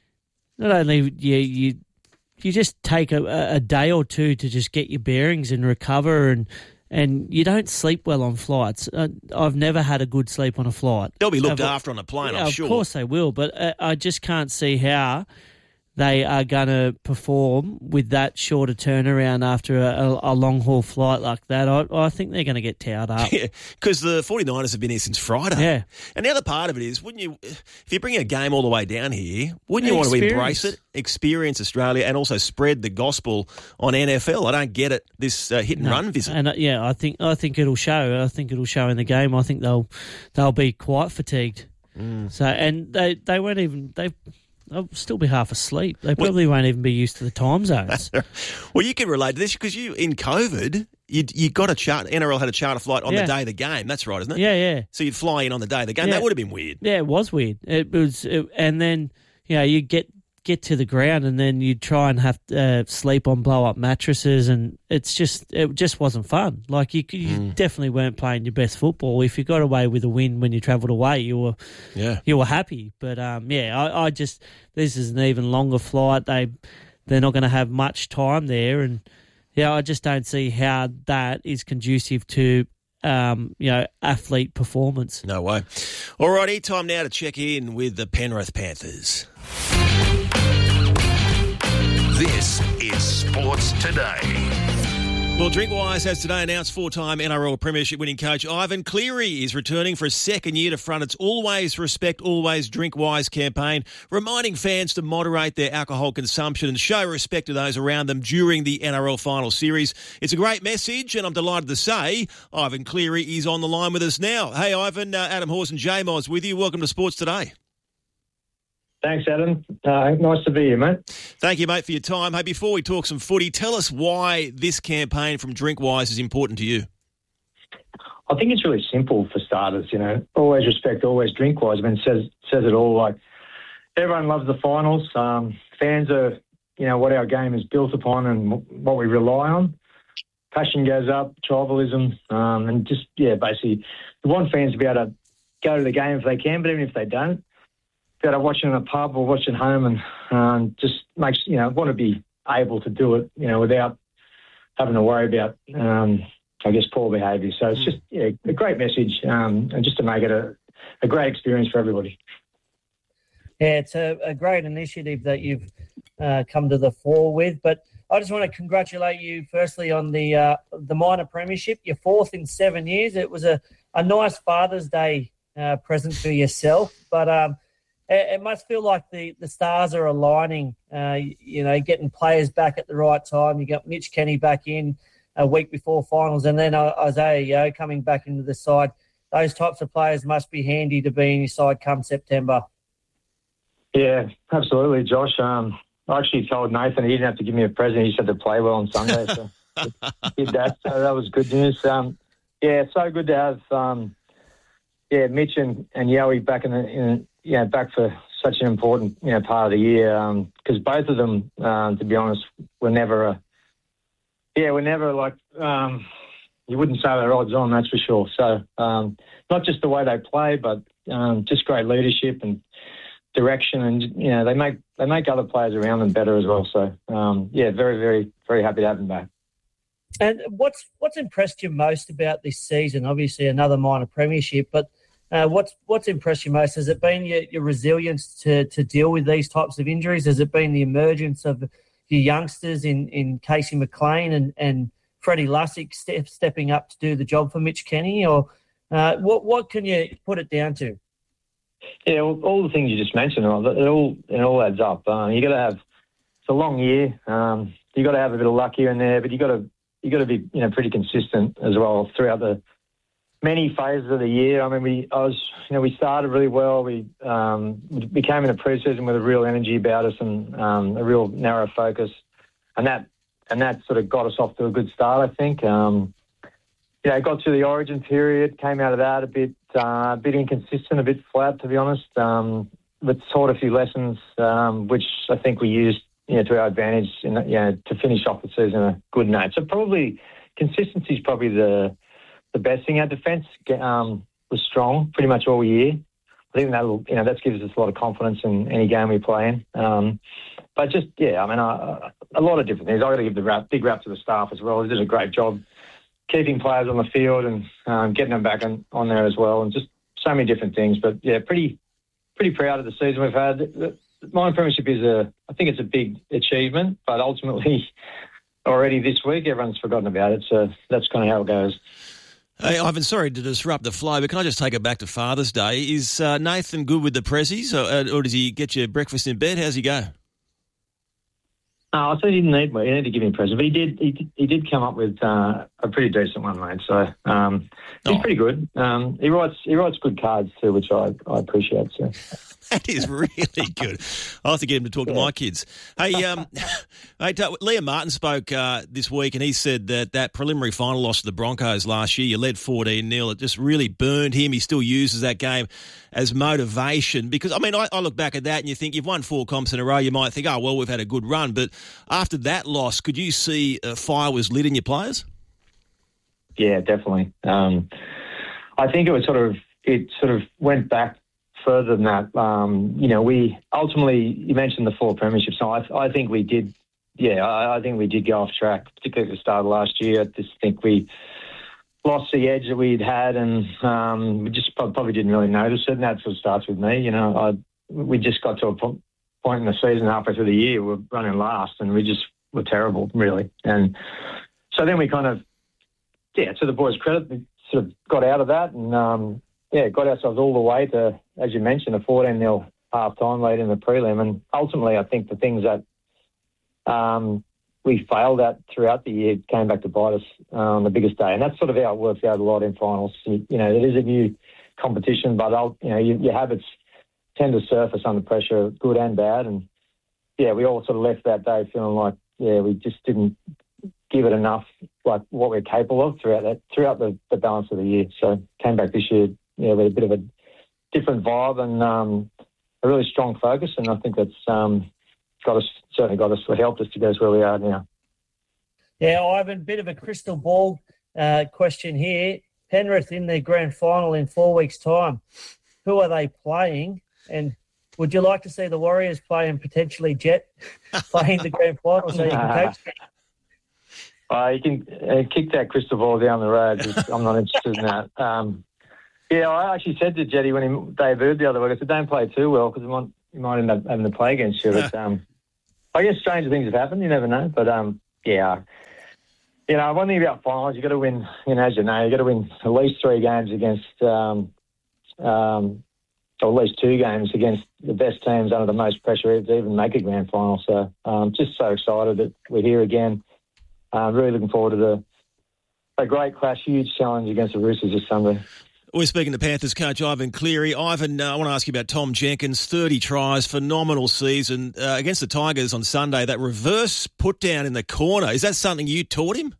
not only you you you just take a, a day or two to just get your bearings and recover, and and you don't sleep well on flights. Uh, I've never had a good sleep on a flight. They'll be looked I've- after on a plane, yeah, I'm of sure. Of course they will, but uh, I just can't see how they are going to perform with that shorter turnaround after a, a long-haul flight like that. I, I think they're going to get towed up. Yeah, because the forty-niners have been here since Friday. Yeah. And the other part of it is, wouldn't you, if you bring a game all the way down here, wouldn't you want to Experience. embrace it, experience Australia, and also spread the gospel on N F L? I don't get it, this uh, hit-and-run visit. And uh, yeah, I think I think it'll show. I think it'll show in the game. I think they'll they'll be quite fatigued. Mm. So and they they won't even they. They'll still be half asleep. They probably won't even be used to the time zones. Well, you can relate to this because you, in COVID, you you got a chart. N R L had a charter flight on Yeah. the day of the game. That's right, isn't it? Yeah, yeah. So you'd fly in on the day of the game. Yeah. That would have been weird. Yeah, it was weird. It was, it, and then you know you get get to the ground, and then you try and have to uh, sleep on blow up mattresses, and it's just it just wasn't fun. Like you, you Mm. definitely weren't playing your best football. If you got away with a win when you travelled away, you were Yeah. you were happy. But um, yeah, I, I just this is an even longer flight. They they're not going to have much time there, and yeah, I just don't see how that is conducive to um, you know athlete performance. No way. All righty, time now to check in with the Penrith Panthers. This is Sports Today. Well, Drinkwise has today announced four-time N R L Premiership winning coach Ivan Cleary is returning for a second year to front its Always Respect, Always Drinkwise campaign, reminding fans to moderate their alcohol consumption and show respect to those around them during the N R L final series. It's a great message, and I'm delighted to say Ivan Cleary is on the line with us now. Hey, Ivan, uh, Adam Hawes and J Moz with you. Welcome to Sports Today. Thanks, Adam. Uh, nice to be here, mate. Thank you, mate, for your time. Hey, before we talk some footy, tell us why this campaign from Drinkwise is important to you. I think it's really simple for starters, you know. Always respect, always drink wise. I mean, it says, says it all. Like, everyone loves the finals. Um, fans are, you know, what our game is built upon and what we rely on. Passion goes up, tribalism, um, and just, yeah, basically, we want fans to be able to go to the game if they can, but even if they don't, be able to watch it in a pub or watch it home and um, just makes, you know, want to be able to do it, you know, without having to worry about, um, I guess, poor behaviour. So it's just yeah, a great message um, and just to make it a, a great experience for everybody. Yeah, it's a, a great initiative that you've uh, come to the fore with. But I just want to congratulate you, firstly, on the uh, the minor premiership, your fourth in seven years. It was a, a nice Father's Day uh, present for yourself. But um, it, it must feel like the, the stars are aligning, uh, you know, getting players back at the right time. You got Mitch Kenny back in a week before finals, and then uh, Isaiah Yeo coming back into the side. Those types of players must be handy to be in your side come September. Yeah, absolutely, Josh. Um, I actually told Nathan he didn't have to give me a present. He just had to play well on Sunday. So did that. So that was good news. Um, yeah, it's so good to have um, yeah Mitch and, and Yowie back in, the, in yeah back for such an important you know part of the year because um, both of them, um, to be honest, were never a yeah were never like um, you wouldn't say they're odds on, that's for sure. So um, not just the way they play, but um, just great leadership and direction, and you know they make they make other players around them better as well. So um, yeah, very very very happy to have them back. And what's what's impressed you most about this season? Obviously, another minor premiership, but uh, what's what's impressed you most? Has it been your, your resilience to to deal with these types of injuries? Has it been the emergence of your youngsters in, in Casey McLean and and Freddie Lussick step, stepping up to do the job for Mitch Kenny, or uh, what what can you put it down to? Yeah, well, all the things you just mentioned, it all it all adds up. Um, you got to have it's a long year. Um, you got to have a bit of luck here and there, but you got to you got to be you know pretty consistent as well throughout the many phases of the year. I mean, we I was you know we started really well. We um, we came in the preseason with a real energy about us and um, a real narrow focus, and that and that sort of got us off to a good start, I think. Um, you know, got to the Origin period, came out of that a bit. Uh, a bit inconsistent, a bit flat, to be honest. Um, but taught a few lessons, um, which I think we used, you know, to our advantage, in, you know, to finish off the season a good note. So probably consistency is probably the the best thing. Our defence um, was strong pretty much all year. I think that you know that gives us a lot of confidence in any game we play in. Um, but just yeah, I mean, uh, a lot of different things. I got to give the rap, big rap to the staff as well. They did a great job keeping players on the field and um, getting them back on, on there as well, and just so many different things. But yeah, pretty pretty proud of the season we've had. The minor premiership is a, I think it's a big achievement, but ultimately already this week everyone's forgotten about it. So that's kind of how it goes. Hey, Ivan, sorry to disrupt the flow, but can I just take it back to Father's Day? Is uh, Nathan good with the prezzies, or, or does he get you breakfast in bed? How's he go? No, I thought he didn't need me. He didn't give me a present, but he did. He did, he did come up with uh, a pretty decent one, mate. So um, he's oh. pretty good. Um, he writes he writes good cards too, which I, I appreciate. So that is really good. I'll have to get him to talk yeah. to my kids. Hey, um, hey, Liam Martin spoke uh, this week, and he said that that preliminary final loss to the Broncos last year, you led fourteen nil. It just really burned him. He still uses that game as motivation because, I mean, I, I look back at that and you think you've won four comps in a row. You might think, oh, well, we've had a good run. But after that loss, could you see a fire was lit in your players? Yeah, definitely. Um, I think it was sort of, it sort of went back further than that. Um, you know, we ultimately, you mentioned the four premierships. So I, I think we did, yeah, I, I think we did go off track, particularly at the start of last year. I just think we lost the edge that we'd had, and um, we just probably didn't really notice it. And that sort of starts with me. You know, I, we just got to a point in the season halfway through the year, we're running last, and we just were terrible, really. And so then we kind of, yeah, to the boys' credit, we sort of got out of that and, um, yeah, got ourselves all the way to, as you mentioned, a fourteen nil half-time lead in the prelim. And ultimately, I think the things that um, we failed at throughout the year came back to bite us uh, on the biggest day. And that's sort of how it works out a lot in finals. You, you know, it is a new competition, but, I'll, you know, your, your habits tend to surface under pressure, good and bad. And, yeah, we all sort of left that day feeling like, yeah, we just didn't give it enough, like what we're capable of throughout that, throughout the, the balance of the year. So came back this year, yeah, with a bit of a different vibe and um, a really strong focus, and I think that's um, got us certainly got us helped us to get us where we are now. Yeah, Ivan, bit of a crystal ball uh, question here. Penrith in their grand final in four weeks' time. Who are they playing? And would you like to see the Warriors play and potentially Jet playing the grand final so you can coach them? Uh, you can uh, kick that crystal ball down the road. I'm not interested in that. Um, yeah, I actually said to Jetty when he debuted the other week, I said, don't play too well because you might, you might end up having to play against you. But um, I guess stranger things have happened. You never know. But, um, yeah, you know, one thing about finals, you've got to win, you know, as you know, you've got to win at least three games against, um, um, or at least two games against the best teams under the most pressure to even make a grand final. So um, just so excited that we're here again. Uh, really looking forward to the a great clash, huge challenge against the Roosters this Sunday. We're speaking to Panthers coach Ivan Cleary. Ivan, uh, I want to ask you about Tom Jenkins, thirty tries, phenomenal season. Uh, against the Tigers on Sunday, that reverse put down in the corner, is that something you taught him?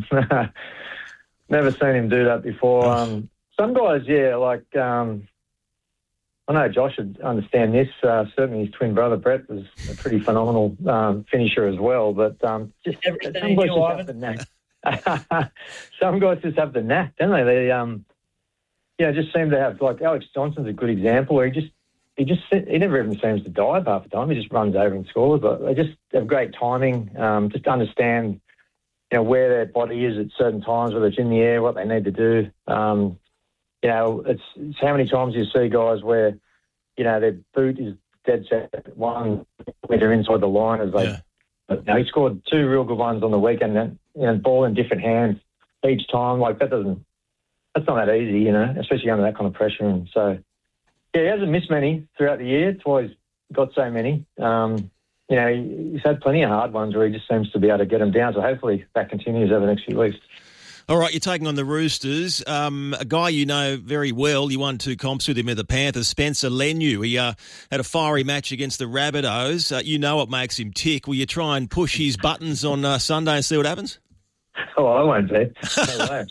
Never seen him do that before. Um, some guys, yeah, like... Um, I know Josh would understand this. Uh, certainly his twin brother, Brett, was a pretty phenomenal um, finisher as well. But um, just, some, guys just have the knack. Some guys just have the knack, don't they? They um, yeah, just seem to have, like Alex Johnson's a good example where he just, he just, he never even seems to dive half the time. He just runs over and scores. But they just have great timing, um, just understand, you know, where their body is at certain times, whether it's in the air, what they need to do. Um, You know, it's, it's how many times you see guys where, you know, their boot is dead set one metre inside the line as they. Yeah. You know, he scored two real good ones on the weekend, and you know, ball in different hands each time. Like that doesn't, that's not that easy, you know, especially under that kind of pressure. And so, yeah, he hasn't missed many throughout the year. It's why he's got so many. Um, you know, he's had plenty of hard ones where he just seems to be able to get them down. So hopefully that continues over the next few weeks. All right, you're taking on the Roosters. Um, a guy you know very well, you won two comps with him at the Panthers, Spencer Leniu. He uh, had a fiery match against the Rabbitohs. Uh, you know what makes him tick. Will you try and push his buttons on uh, Sunday and see what happens? Oh, I won't be. No way.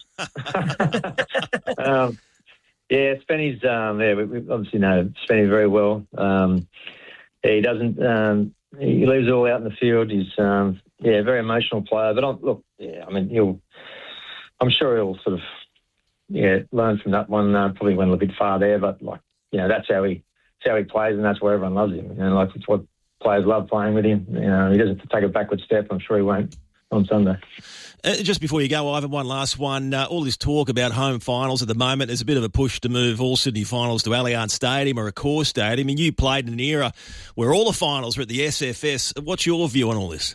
um, yeah, Spenny's, um, yeah, we, we obviously know Spenny very well. Um, yeah, he doesn't, um, he leaves it all out in the field. He's, um, yeah, a very emotional player. But I'm, look, yeah, I mean, he'll, I'm sure he'll sort of, yeah, learn from that one. Uh, probably went a little bit far there, but like, you know, that's how he, that's how he plays, and that's why everyone loves him. You know, like it's what players love playing with him. You know, he doesn't take a backward step. I'm sure he won't on Sunday. Uh, just before you go, Ivan, one last one. Uh, all this talk about home finals at the moment, there's a bit of a push to move all Sydney finals to Allianz Stadium or Accor Stadium. And you played in an era where all the finals were at the S F S. What's your view on all this?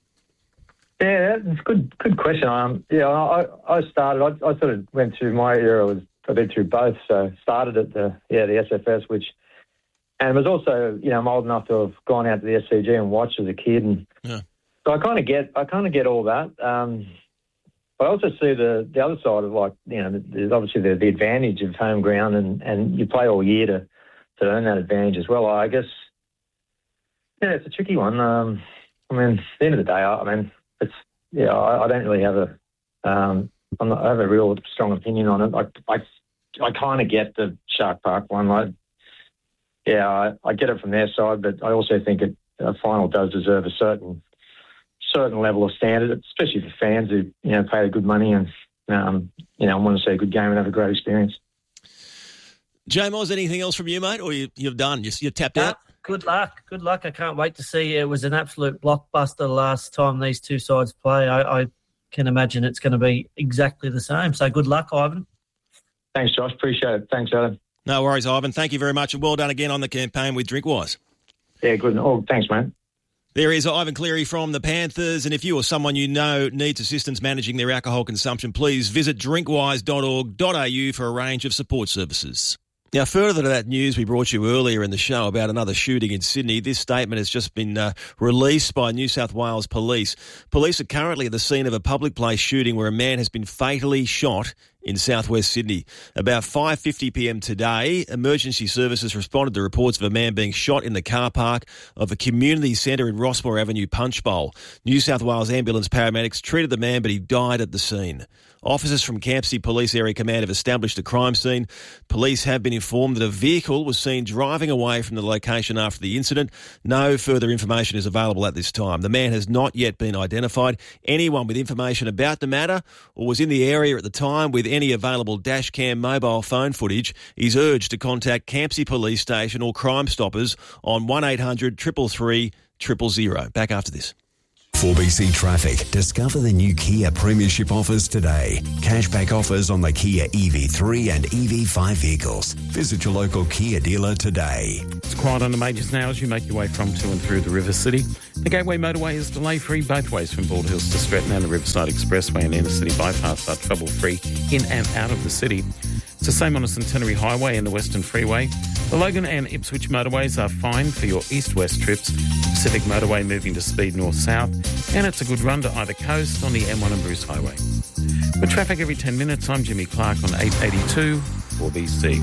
Yeah, that's a good good question. Um, yeah, I, I started. I, I sort of went through my era. Was I did through both. So started at the yeah the S F S, which and was also you know I'm old enough to have gone out to the S C G and watched as a kid, and yeah. so I kind of get I kind of get all that. Um, I also see the the other side of like you know there's obviously the, the advantage of home ground, and, and you play all year to to earn that advantage as well. I guess yeah, it's a tricky one. Um, I mean, at the end of the day, I, I mean. It's yeah, I, I don't really have a, um, I'm not, I have a real strong opinion on it. I, I, I kind of get the Shark Park one. I, yeah, I, I get it from their side, but I also think it, a final does deserve a certain, certain level of standard, especially for fans who you know pay the good money and um, you know want to see a good game and have a great experience. J-Moz, anything else from you, mate, or you, you've done? You're, you're tapped yeah. out. Good luck. Good luck. I can't wait to see. It was an absolute blockbuster last time these two sides play. I, I can imagine it's going to be exactly the same. So good luck, Ivan. Thanks, Josh. Appreciate it. Thanks, Adam. No worries, Ivan. Thank you very much, and well done again on the campaign with Drinkwise. Yeah, good. Oh, thanks, mate. There is Ivan Cleary from the Panthers, and if you or someone you know needs assistance managing their alcohol consumption, please visit drinkwise dot org dot a u for a range of support services. Now, further to that news we brought you earlier in the show about another shooting in Sydney, this statement has just been uh, released by New South Wales Police. Police are currently at the scene of a public place shooting where a man has been fatally shot in southwest Sydney. About five fifty p m today, emergency services responded to reports of a man being shot in the car park of a community centre in Rossmore Avenue Punchbowl. New South Wales ambulance paramedics treated the man, but he died at the scene. Officers from Campsie Police Area Command have established a crime scene. Police have been informed that a vehicle was seen driving away from the location after the incident. No further information is available at this time. The man has not yet been identified. Anyone with information about the matter or was in the area at the time with any available dashcam mobile phone footage is urged to contact Campsie Police Station or Crime Stoppers on one eight hundred three three three zero zero. Back after this. four B C Traffic. Discover the new Kia Premiership offers today. Cashback offers on the Kia E V three and E V five vehicles. Visit your local Kia dealer today. It's quiet on the majors now as you make your way from to and through the River City. The Gateway Motorway is delay-free both ways from Bald Hills to Stretton, and the Riverside Expressway and Inner City Bypass are trouble-free in and out of the city. It's the same on the Centenary Highway and the Western Freeway. The Logan and Ipswich motorways are fine for your east-west trips. Pacific Motorway moving to speed north-south, and it's a good run to either coast on the M one and Bruce Highway. With traffic every ten minutes, I'm Jimmy Clark on eight eighty-two four B C.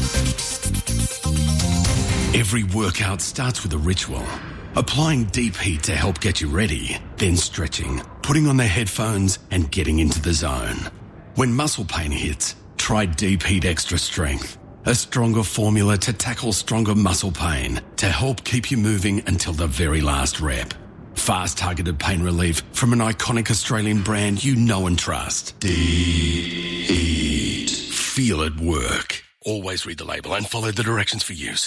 Every workout starts with a ritual. Applying deep heat to help get you ready, then stretching, putting on the headphones and getting into the zone. When muscle pain hits, try Deep Heat Extra Strength, a stronger formula to tackle stronger muscle pain to help keep you moving until the very last rep. Fast targeted pain relief from an iconic Australian brand you know and trust. Deep Heat. Feel it work. Always read the label and follow the directions for use.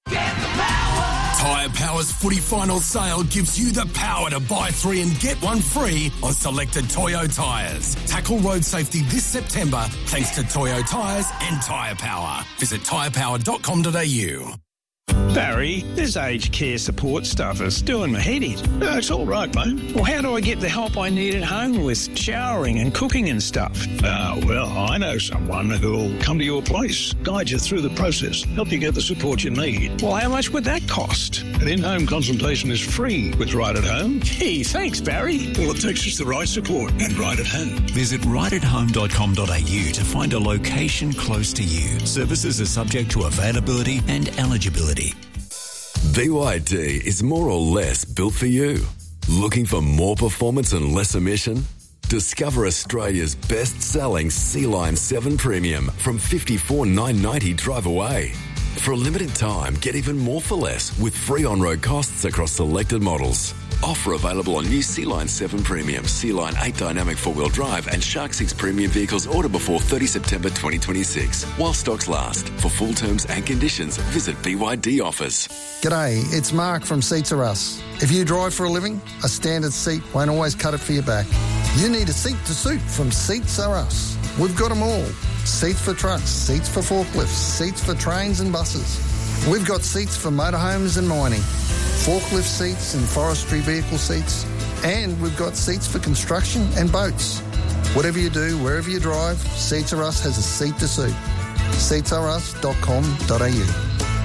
Tyre Power's footy final sale gives you the power to buy three and get one free on selected Toyo tyres. Tackle road safety this September thanks to Toyo tyres and Tyre Power. Visit tyre power dot com dot a u. Barry, this aged care support stuff is doing my head in. No, it's all right, mate. Well, how do I get the help I need at home with showering and cooking and stuff? Ah, well, I know someone who'll come to your place, guide you through the process, help you get the support you need. Well, how much would that cost? An in-home consultation is free with Right at Home. Gee, thanks, Barry. All it takes is the right support and Right at Home. Visit right at home dot com dot a u to find a location close to you. Services are subject to availability and eligibility. B Y D is more or less built for you. Looking for more performance and less emission? Discover Australia's best-selling C-Line seven Premium from fifty-four thousand nine hundred ninety dollars drive away. For a limited time, get even more for less with free on-road costs across selected models. Offer available on new C-Line seven Premium, C-Line eight Dynamic four-wheel drive and Shark six Premium vehicles order before thirtieth September twenty twenty-six. While stocks last. For full terms and conditions, visit B Y D Offers. G'day, it's Mark from Seats Are Us. If you drive for a living, a standard seat won't always cut it for your back. You need a seat to suit from Seats Are Us. We've got them all. Seats for trucks, seats for forklifts, seats for trains and buses. We've got seats for motorhomes and mining, forklift seats and forestry vehicle seats, and we've got seats for construction and boats. Whatever you do, wherever you drive, Seats Are Us has a seat to suit. seats are us dot com dot a u.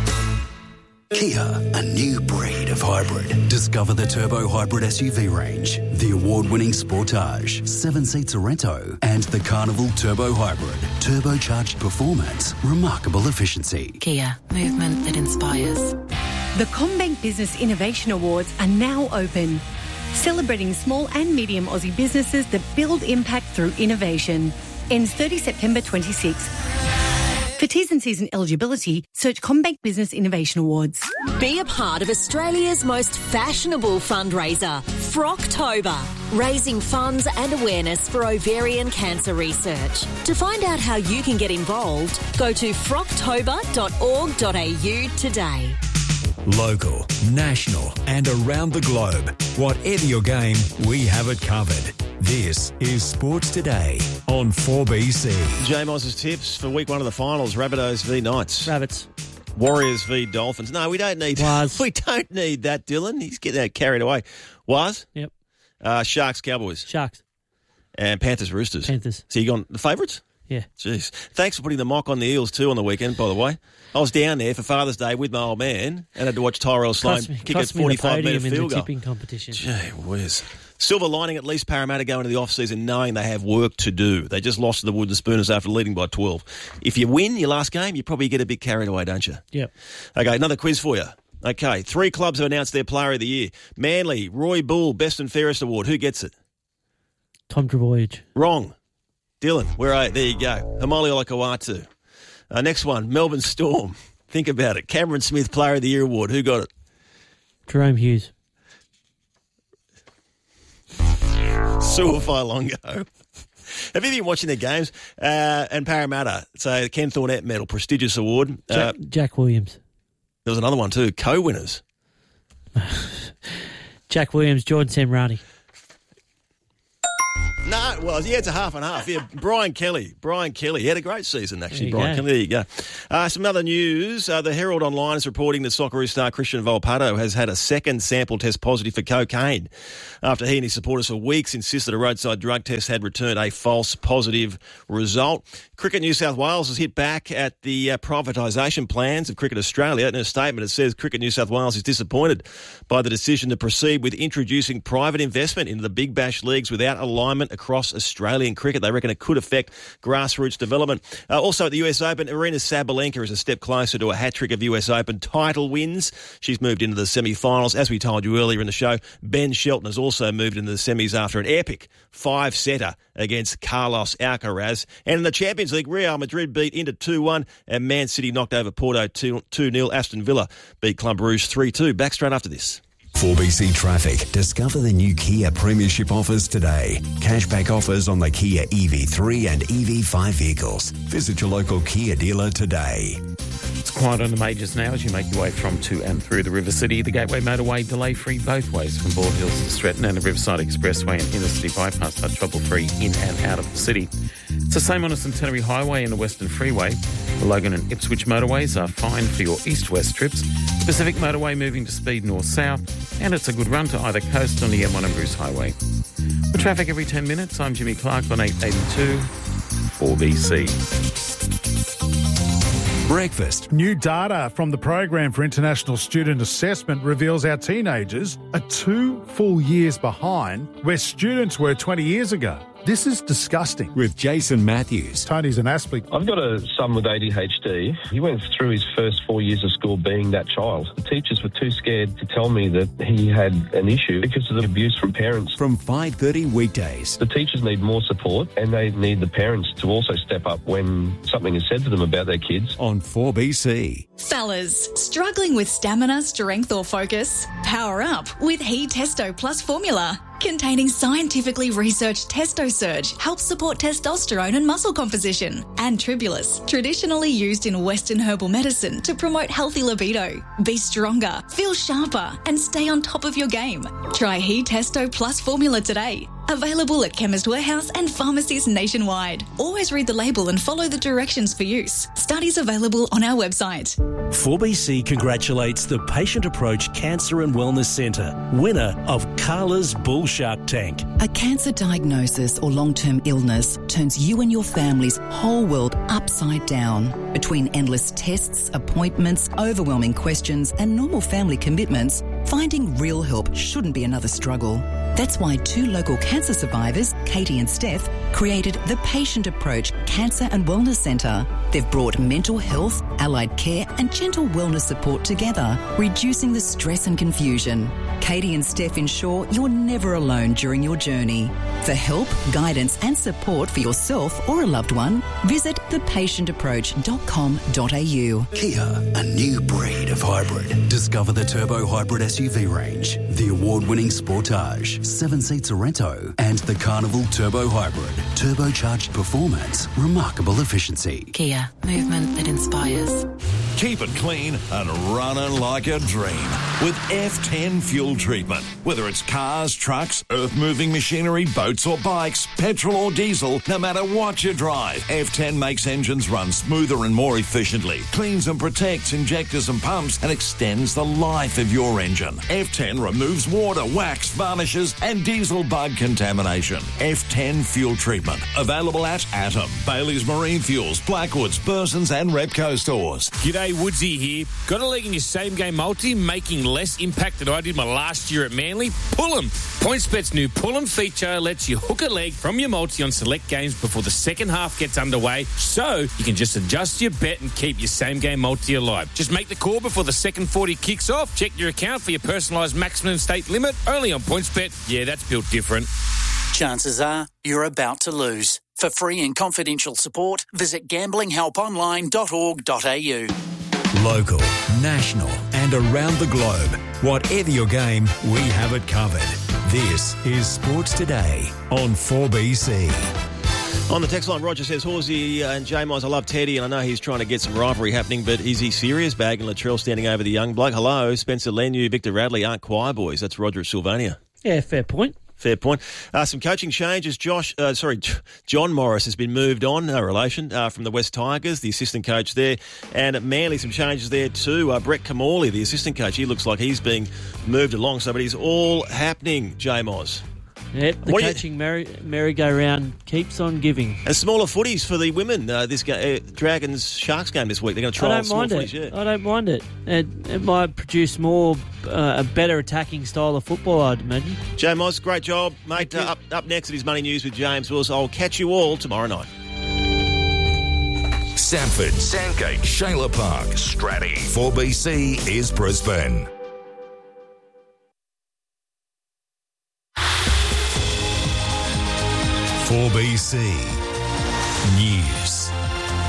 Kia, a new breed of hybrid. Discover the Turbo Hybrid S U V range, the award-winning Sportage, seven-seat Sorento, and the Carnival Turbo Hybrid. Turbocharged performance, remarkable efficiency. Kia, movement that inspires. The CommBank Business Innovation Awards are now open, celebrating small and medium Aussie businesses that build impact through innovation. Ends thirtieth September twenty-sixth. For T's and C's and eligibility, search CommBank Business Innovation Awards. Be a part of Australia's most fashionable fundraiser, Frocktober, raising funds and awareness for ovarian cancer research. To find out how you can get involved, go to frocktober dot org dot a u today. Local, national and around the globe. Whatever your game, we have it covered. This is Sports Today on four B C. J-Moz's tips for week one of the finals, Rabbitohs v Knights. Rabbits. Warriors v Dolphins. No, we don't need Was. We don't need that, Dylan. He's getting that carried away. Was? Yep. Uh, Sharks, Cowboys. Sharks. And Panthers, Roosters. Panthers. So you gone the favourites? Yeah. Jeez. Thanks for putting the mock on the Eels too on the weekend, by the way. I was down there for Father's Day with my old man and had to watch Tyrell Sloan Cost me, kick cost a me the forty-five metre podium in field the goal. tipping competition. Gee whiz. Silver lining, at least Parramatta go into the off-season knowing they have work to do. They just lost to the Wooden Spooners after leading by twelve. If you win your last game, you probably get a bit carried away, don't you? Yep. Okay, another quiz for you. Okay, three clubs have announced their Player of the Year. Manly, Roy Bull, Best and Fairest Award. Who gets it? Tom Trbojevic. Wrong. Dylan, where are you? There you go. Hamali Olakawatu. Uh, next one, Melbourne Storm. Think about it. Cameron Smith, Player of the Year Award. Who got it? Jerome Hughes. Suafai Longo. Have you been watching their games? Uh, and Parramatta, so Ken Thornett Medal, prestigious award. Jack, Uh, Jack Williams. there was another one too, co-winners. Jack Williams, Jordan Samrani. No, it was. Yeah, it's a half and half. Yeah, Brian Kelly. Brian Kelly. He had a great season, actually, There you Brian go. Kelly. There you go. Uh, some other news. Uh, the Herald Online is reporting that Socceroo star Christian Volpato has had a second sample test positive for cocaine after he and his supporters for weeks insisted a roadside drug test had returned a false positive result. Cricket New South Wales has hit back at the uh, privatisation plans of Cricket Australia. In a statement, it says Cricket New South Wales is disappointed by the decision to proceed with introducing private investment into the Big Bash leagues without alignment across Australian cricket. They reckon it could affect grassroots development. Uh, also at the U S Open, Arina Sabalenka is a step closer to a hat-trick of U S Open title wins. She's moved into the semi-finals. As we told you earlier in the show, Ben Shelton has also moved into the semis after an epic five-setter against Carlos Alcaraz. And in the Champions League, Real Madrid beat Inter two one and Man City knocked over Porto two nil. Aston Villa beat Club Rouge three two. Back straight after this. four B C Traffic. Discover the new Kia Premiership offers today. Cashback offers on the Kia E V three and E V five vehicles. Visit your local Kia dealer today. It's quiet on the majors now as you make your way from to and through the River City. The Gateway Motorway delay-free both ways from Bald Hills to Stretton, and the Riverside Expressway and Inner City Bypass are trouble-free in and out of the city. It's the same on the Centenary Highway and the Western Freeway. The Logan and Ipswich motorways are fine for your east-west trips. Pacific Motorway moving to speed north-south, and it's a good run to either coast on the M one and Bruce Highway. For traffic every ten minutes, I'm Jimmy Clark on eight eighty-two four B C. Breakfast. New data from the Program for International Student Assessment reveals our teenagers are two full years behind where students were twenty years ago. This is disgusting. With Jason Matthews. Tony's an Asplie. I've got a son with A D H D. He went through his first four years of school being that child. The teachers were too scared to tell me that he had an issue because of the abuse from parents. From five thirty weekdays. The teachers need more support and they need the parents to also step up when something is said to them about their kids. On four B C. Fellas, struggling with stamina, strength or focus? Power up with He Testo Plus formula. Containing scientifically researched Testo Surge helps support testosterone and muscle composition. And Tribulus, traditionally used in Western herbal medicine to promote healthy libido. Be stronger, feel sharper, and stay on top of your game. Try He Testo Plus formula today. Available at Chemist Warehouse and pharmacies nationwide. Always read the label and follow the directions for use. Studies available on our website. four B C congratulates the Patient Approach Cancer and Wellness Centre, winner of Carla's Bull Shark Tank. A cancer diagnosis or long-term illness turns you and your family's whole world upside down. Between endless tests, appointments, overwhelming questions, and normal family commitments, finding real help shouldn't be another struggle. That's why two local cancer survivors, Katie and Steph, created the Patient Approach Cancer and Wellness Centre. They've brought mental health, allied care and gentle wellness support together, reducing the stress and confusion. Katie and Steph ensure you're never alone during your journey. For help, guidance and support for yourself or a loved one, visit the patient approach dot com dot a u. Kia, a new breed of hybrid. Discover the Turbo Hybrid S U V range, the award-winning Sportage, seven-seat Sorento, and the Carnival Turbo Hybrid. Turbocharged performance, remarkable efficiency. Kia, movement that inspires. Keep it clean and running like a dream with F ten fuel treatment. Whether it's cars, trucks, earth-moving machinery, boats or bikes, petrol or diesel, no matter what you drive, F ten makes engines run smoother and more efficiently, cleans and protects injectors and pumps, and extends the life of your engine. F ten removes water, wax, varnishes, and diesel bug contamination. F ten fuel treatment. Available at Atom, Bailey's Marine Fuels, Blackwoods, Burson's and Repco stores. G'day, Woodsy here. Got a leg in your same game multi? Making less impact than I did my last year at Manly? Pull 'em. PointsBet's new Pull 'em feature lets you hook a leg from your multi on select games before the second half gets underway, so you can just adjust your bet and keep your same-game multi alive. Just make the call before the second forty kicks off. Check your account for your personalised maximum stake limit. Only on PointsBet. Yeah, that's built different. Chances are you're about to lose. For free and confidential support, visit gambling help online dot org dot a u. Local, national and around the globe. Whatever your game, we have it covered. This is Sports Today on four B C. On the text line, Roger says, Horsey and J-Moz, I love Teddy, and I know he's trying to get some rivalry happening, but is he serious? Bag and Latrell standing over the young bloke. Hello, Spencer Lenu, Victor Radley aren't choir boys. That's Roger at Sylvania. Yeah, fair point. Fair point. Uh, some coaching changes. Josh, uh, sorry, John Morris has been moved on, no relation, uh, from the West Tigers, the assistant coach there. And at Manly, some changes there too. Uh, Brett Kamali, the assistant coach, he looks like he's being moved along. So, but it's all happening, J-Moz. Yep, the What coaching you... merry, merry-go-round keeps on giving. And smaller footies for the women. Uh, this ga- uh, Dragons-Sharks game this week. They're going to I trial don't small mind footies. it. Yeah. I don't mind it. It, it might produce more, uh, a better attacking style of football, I'd imagine. J-Moz, great job, mate. Uh, up, up next at his Money News with James Wills. I'll catch you all tomorrow night. Sanford, Sandgate, Shayla Park, Stratty. four B C is Brisbane. four B C News.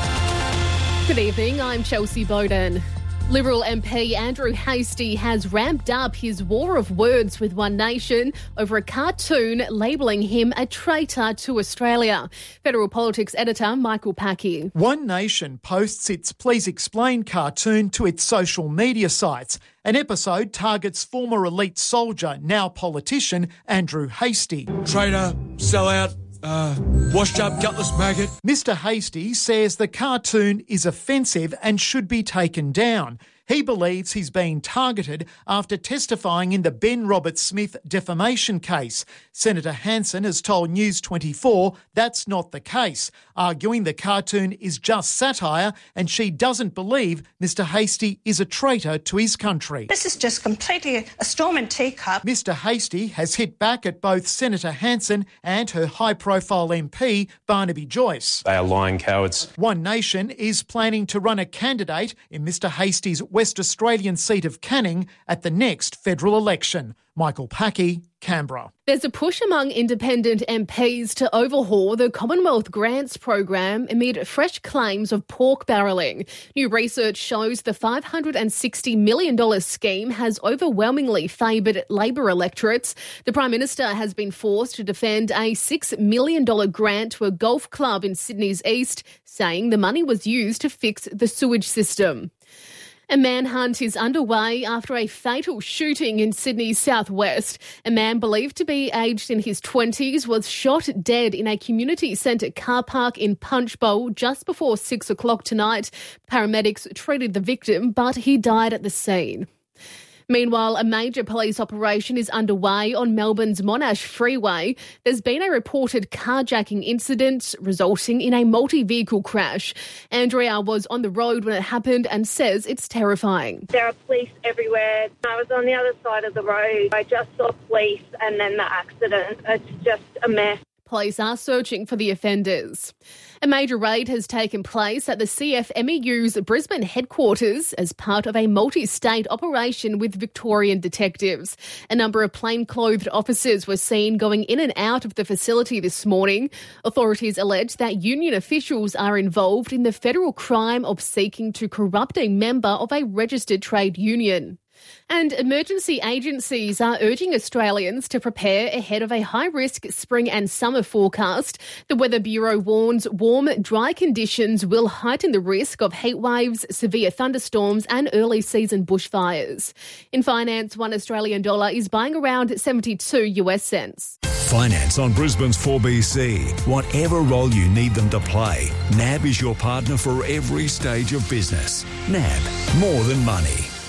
Good evening, I'm Chelsea Bowden. Liberal M P Andrew Hastie has ramped up his war of words with One Nation over a cartoon labelling him a traitor to Australia. Federal Politics editor Michael Packy. One Nation posts its Please Explain cartoon to its social media sites. An episode targets former elite soldier, now politician, Andrew Hastie. Traitor, sellout, Uh, washed up gutless maggot. Mister Hastie says the cartoon is offensive and should be taken down. He believes he's been targeted after testifying in the Ben Roberts-Smith defamation case. Senator Hanson has told News twenty-four that's not the case, arguing the cartoon is just satire and she doesn't believe Mister Hastie is a traitor to his country. This is just completely a storm in teacup. Mister Hastie has hit back at both Senator Hanson and her high-profile M P, Barnaby Joyce. They are lying cowards. One Nation is planning to run a candidate in Mister Hastie's West Australian seat of Canning at the next federal election. Michael Packy, Canberra. There's a push among independent M Ps to overhaul the Commonwealth Grants program amid fresh claims of pork barrelling. New research shows the five hundred sixty million dollars scheme has overwhelmingly favoured Labor electorates. The Prime Minister has been forced to defend a six million dollars grant to a golf club in Sydney's east, saying the money was used to fix the sewage system. A manhunt is underway after a fatal shooting in Sydney's southwest. A man believed to be aged in his twenties was shot dead in a community centre car park in Punchbowl just before six o'clock tonight. Paramedics treated the victim, but he died at the scene. Meanwhile, a major police operation is underway on Melbourne's Monash Freeway. There's been a reported carjacking incident resulting in a multi-vehicle crash. Andrea was on the road when it happened and says it's terrifying. There are police everywhere. I was on the other side of the road. I just saw police and then the accident. It's just a mess. Police are searching for the offenders. A major raid has taken place at the C F M E U's Brisbane headquarters as part of a multi-state operation with Victorian detectives. A number of plainclothed officers were seen going in and out of the facility this morning. Authorities allege that union officials are involved in the federal crime of seeking to corrupt a member of a registered trade union. And emergency agencies are urging Australians to prepare ahead of a high-risk spring and summer forecast. The Weather Bureau warns warm, dry conditions will heighten the risk of heat waves, severe thunderstorms and early season bushfires. In finance, one Australian dollar is buying around seventy-two US cents. Finance on Brisbane's four B C. Whatever role you need them to play, N A B is your partner for every stage of business. N A B, more than money. Carlos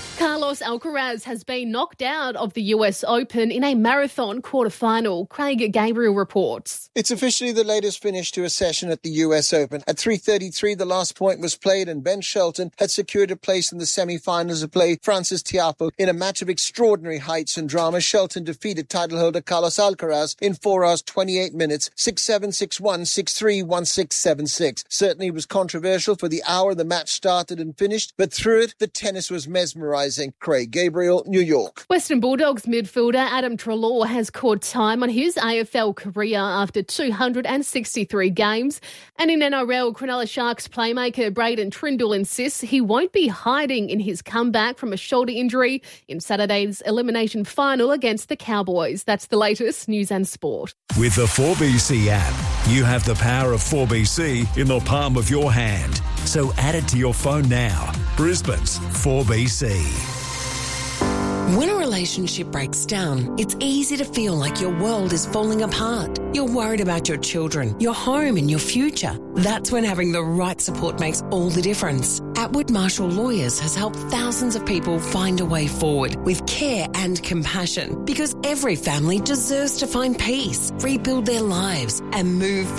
Carlos Alcaraz has been knocked out of the U S Open in a marathon quarterfinal. Craig Gabriel reports. It's officially the latest finish to a session at the U S Open. At three thirty-three, the last point was played and Ben Shelton had secured a place in the semi-finals to play Francis Tiafoe in a match of extraordinary heights and drama. Shelton defeated title holder Carlos Alcaraz in four hours, twenty-eight minutes, six seven, six one, six three, one six, seven six. Certainly it was controversial for the hour the match started and finished, but through it, the tennis was mesmerising. Craig Gabriel, New York. Western Bulldogs midfielder Adam Treloar has caught time on his A F L career after two hundred sixty-three games. And in N R L, Cronulla Sharks playmaker Braden Trindle insists he won't be hiding in his comeback from a shoulder injury in Saturday's elimination final against the Cowboys. That's the latest news and sport. With the four B C app, you have the power of four B C in the palm of your hand. So add it to your phone now. Brisbane's four B C. When a relationship breaks down, it's easy to feel like your world is falling apart. You're worried about your children, your home and your future. That's when having the right support makes all the difference. Atwood Marshall Lawyers has helped thousands of people find a way forward with care and compassion, because every family deserves to find peace, rebuild their lives and move